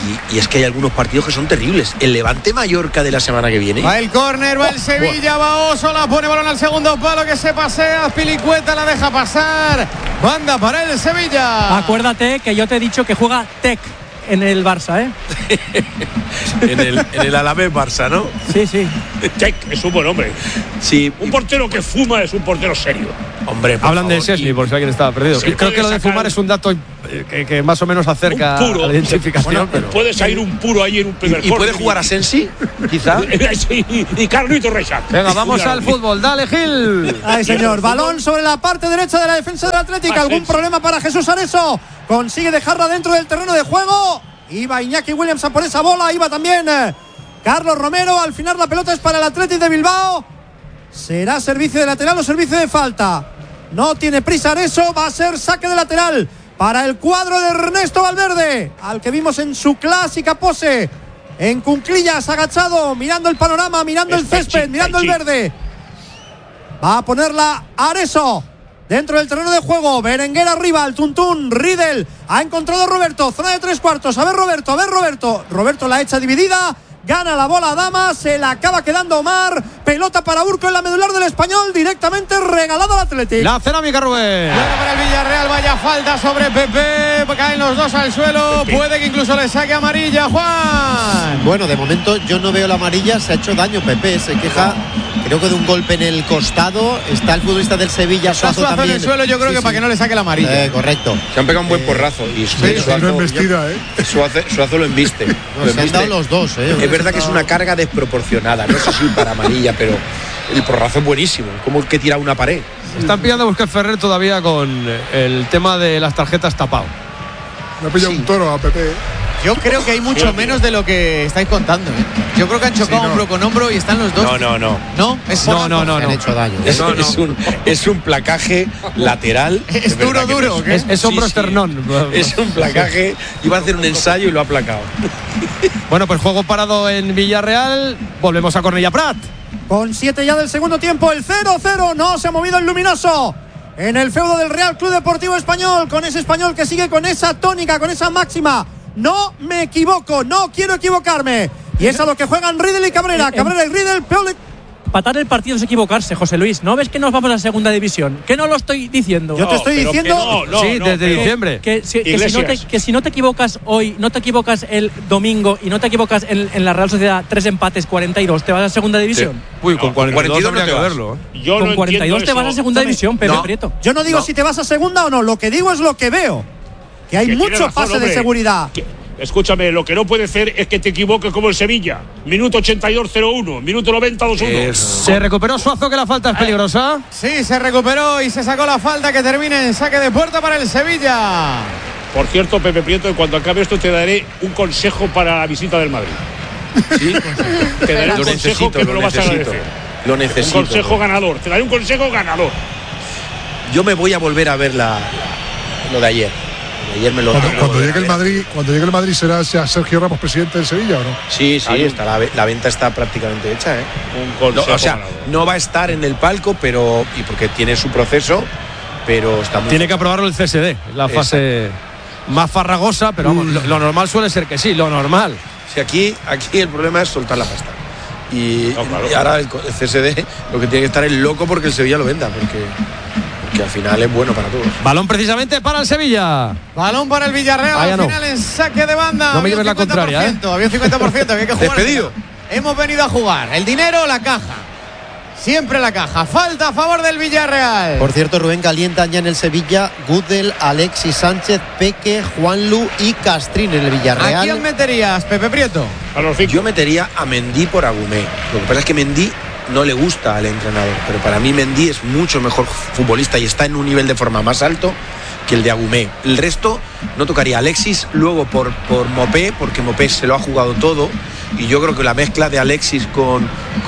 y es que hay algunos partidos que son terribles. El Levante Mallorca de la semana que viene. Va el córner, va el Sevilla, va Osola, pone balón al segundo palo que se pasea, Pilicueta la deja pasar. Banda para el Sevilla. Acuérdate que yo te he dicho que juega Tec en el Barça, en el Alavés Barça, ¿no? Sí, sí. Tec es un buen hombre. Sí. Un portero que fuma es un portero serio. Hombre, hablan de Szczęsny, por si alguien estaba perdido. Sí, creo que lo de fumar es un dato que más o menos acerca a la identificación. Bueno, puede salir un puro ahí en un primer ¿Y puede jugar a Sensi, quizá? Sí, y Carlito Reixac. Venga, vamos al fútbol. Dale, Gil. Ay, señor. Balón sobre la parte derecha de la defensa del Atlético. ¿Algún problema para Jesús Areso? Consigue dejarla dentro del terreno de juego. Iba Iñaki Williams a por esa bola. Iba también Carlos Romero. Al final la pelota es para el Athletic de Bilbao. ¿Será servicio de lateral o servicio de falta? No tiene prisa Areso. Va a ser saque de lateral para el cuadro de Ernesto Valverde, al que vimos en su clásica pose en cuclillas, agachado, mirando el panorama, mirando el césped, mirando el verde. Va a ponerla Areso dentro del terreno de juego. Berenguer arriba, el tuntún, Riedel ha encontrado a Roberto, zona de 3/4. A ver Roberto. Roberto la echa dividida. Gana la bola Adama, se la acaba quedando Omar. Pelota para Urco en la medular del Español, directamente regalado al Atlético. La cerámica, Rubén. Bueno, para el Villarreal, vaya falta sobre Pepe. Caen los dos al suelo. Pepe. Puede que incluso le saque amarilla, Juan. Bueno, de momento yo no veo la amarilla. Se ha hecho daño Pepe, se queja. Creo que de un golpe en el costado. Está el futbolista del Sevilla, Suazo también. En el suelo, yo creo que para que no le saque la amarilla. Correcto. Se han pegado un buen porrazo. Y Suazo lo embiste. Se han dado los dos, Es verdad que es una carga desproporcionada. No sé si para amarilla, pero el porrazo es buenísimo. Como que tira una pared. Están pillando a buscar Ferrer todavía con el tema de las tarjetas tapado. Me ha pillado un toro a Pepe. Yo creo que hay mucho menos de lo que estáis contando. Yo creo que han chocado hombro con hombro y están los dos. No. ¿No? No. Han hecho daño. Es un placaje lateral. Es duro. Es hombro esternón. Es un placaje. Iba a hacer un ensayo y lo ha aplacado. Bueno, pues juego parado en Villarreal. Volvemos a Cornellà Prat. Con 7 ya del segundo tiempo, el 0-0. No se ha movido el luminoso en el feudo del Real Club Deportivo Español. Con ese Español que sigue con esa tónica, con esa máxima. No me equivoco, no quiero equivocarme. Y es a lo que juegan Riedel y Cabrera. Cabrera y Riedel, peor. Empatar el partido es equivocarse, José Luis. ¿No ves que nos vamos a segunda división? ¿Que no lo estoy diciendo? Yo te estoy diciendo. Desde diciembre. Que si no te equivocas hoy, no te equivocas el domingo y no te equivocas en la Real Sociedad, 3 empates, 42, ¿te vas a segunda división? Sí. Uy, con 42 habría que verlo. Con 42 te vas a segunda división, Pepe Prieto. Yo no digo si te vas a segunda o no, lo que digo es lo que veo. Que hay mucho pase de seguridad. Escúchame, lo que no puede ser es que te equivoques como el Sevilla. Minuto 82-0-1, minuto 90-2-1. Se recuperó Suazo, que la falta es peligrosa. Sí, se recuperó y se sacó la falta que termina en saque de puerta para el Sevilla. Por cierto, Pepe Prieto, cuando acabe esto te daré un consejo para la visita del Madrid. ¿Sí? Te daré un consejo que me lo vas a agradecer. Lo necesito. Un consejo ganador. Te daré un consejo ganador. Yo me voy a volver a ver lo de ayer. Ayer me lo cuando llegue el Madrid será Sergio Ramos presidente del Sevilla, ¿o no? Sí, está la venta está prácticamente hecha, ¿eh? No va a estar en el palco, pero y porque tiene su proceso, pero está muy tiene que aprobarlo el CSD, la fase más farragosa, pero vamos, lo normal suele ser que sí, lo normal. Sí, aquí el problema es soltar la pasta. Y ahora el CSD lo que tiene que estar es loco porque el Sevilla lo venda, porque al final es bueno para todos. Balón precisamente para el Sevilla. Balón para el Villarreal, al final en saque de banda. No me lleves la contraria, ¿eh? Había un 50%, había que jugar. Despedido. Hemos venido a jugar. El dinero, la caja. Siempre la caja. Falta a favor del Villarreal. Por cierto, Rubén, calientan ya en el Sevilla Gudel, Alexis Sánchez, Peque, Juanlu y Castrín en el Villarreal. ¿A quién meterías, Pepe Prieto? Yo metería a Mendy por Agumé. Lo que pasa es que Mendy no le gusta al entrenador, pero para mí Mendy es mucho mejor futbolista y está en un nivel de forma más alto que el de Agumé. El resto no tocaría a Alexis, luego por Mopé, porque Mopé se lo ha jugado todo y yo creo que la mezcla de Alexis con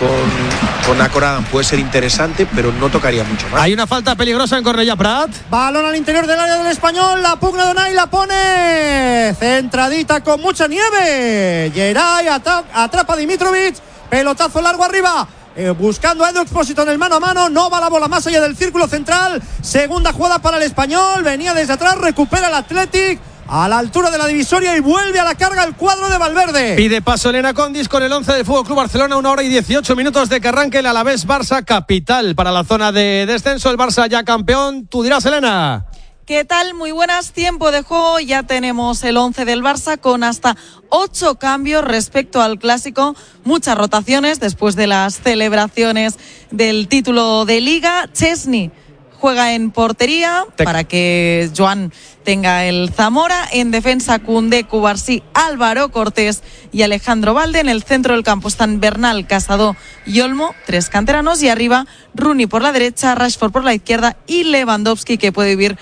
Akoran puede ser interesante, pero no tocaría mucho más. Hay una falta peligrosa en Cornellà Prat. Balón al interior del área del Español, la pugna de Unai, la pone centradita con mucha nieve. Geray atrapa a Dimitrovic, pelotazo largo arriba. Buscando a Edu Expósito en el mano a mano, no va la bola más allá del círculo central. Segunda jugada para el Español, venía desde atrás, recupera el Athletic. a la altura de la divisoria y vuelve a la carga el cuadro de Valverde. Pide paso Elena Condis con el 11 del Fútbol Club Barcelona, 1 hora y 18 minutos de que arranque el Alavés Barça capital para la zona de descenso. El Barça ya campeón. Tú dirás, Elena. ¿Qué tal? Muy buenas. Tiempo de juego. Ya tenemos el 11 del Barça con hasta 8 cambios respecto al clásico. Muchas rotaciones después de las celebraciones del título de Liga. Chesney juega en portería para que Joan tenga el Zamora. En defensa, Koundé, Cubarsí, Álvaro Cortés y Alejandro Valde. En el centro del campo están Bernal, Casado y Olmo, 3 canteranos. Y arriba, Rooney por la derecha, Rashford por la izquierda y Lewandowski, que puede vivir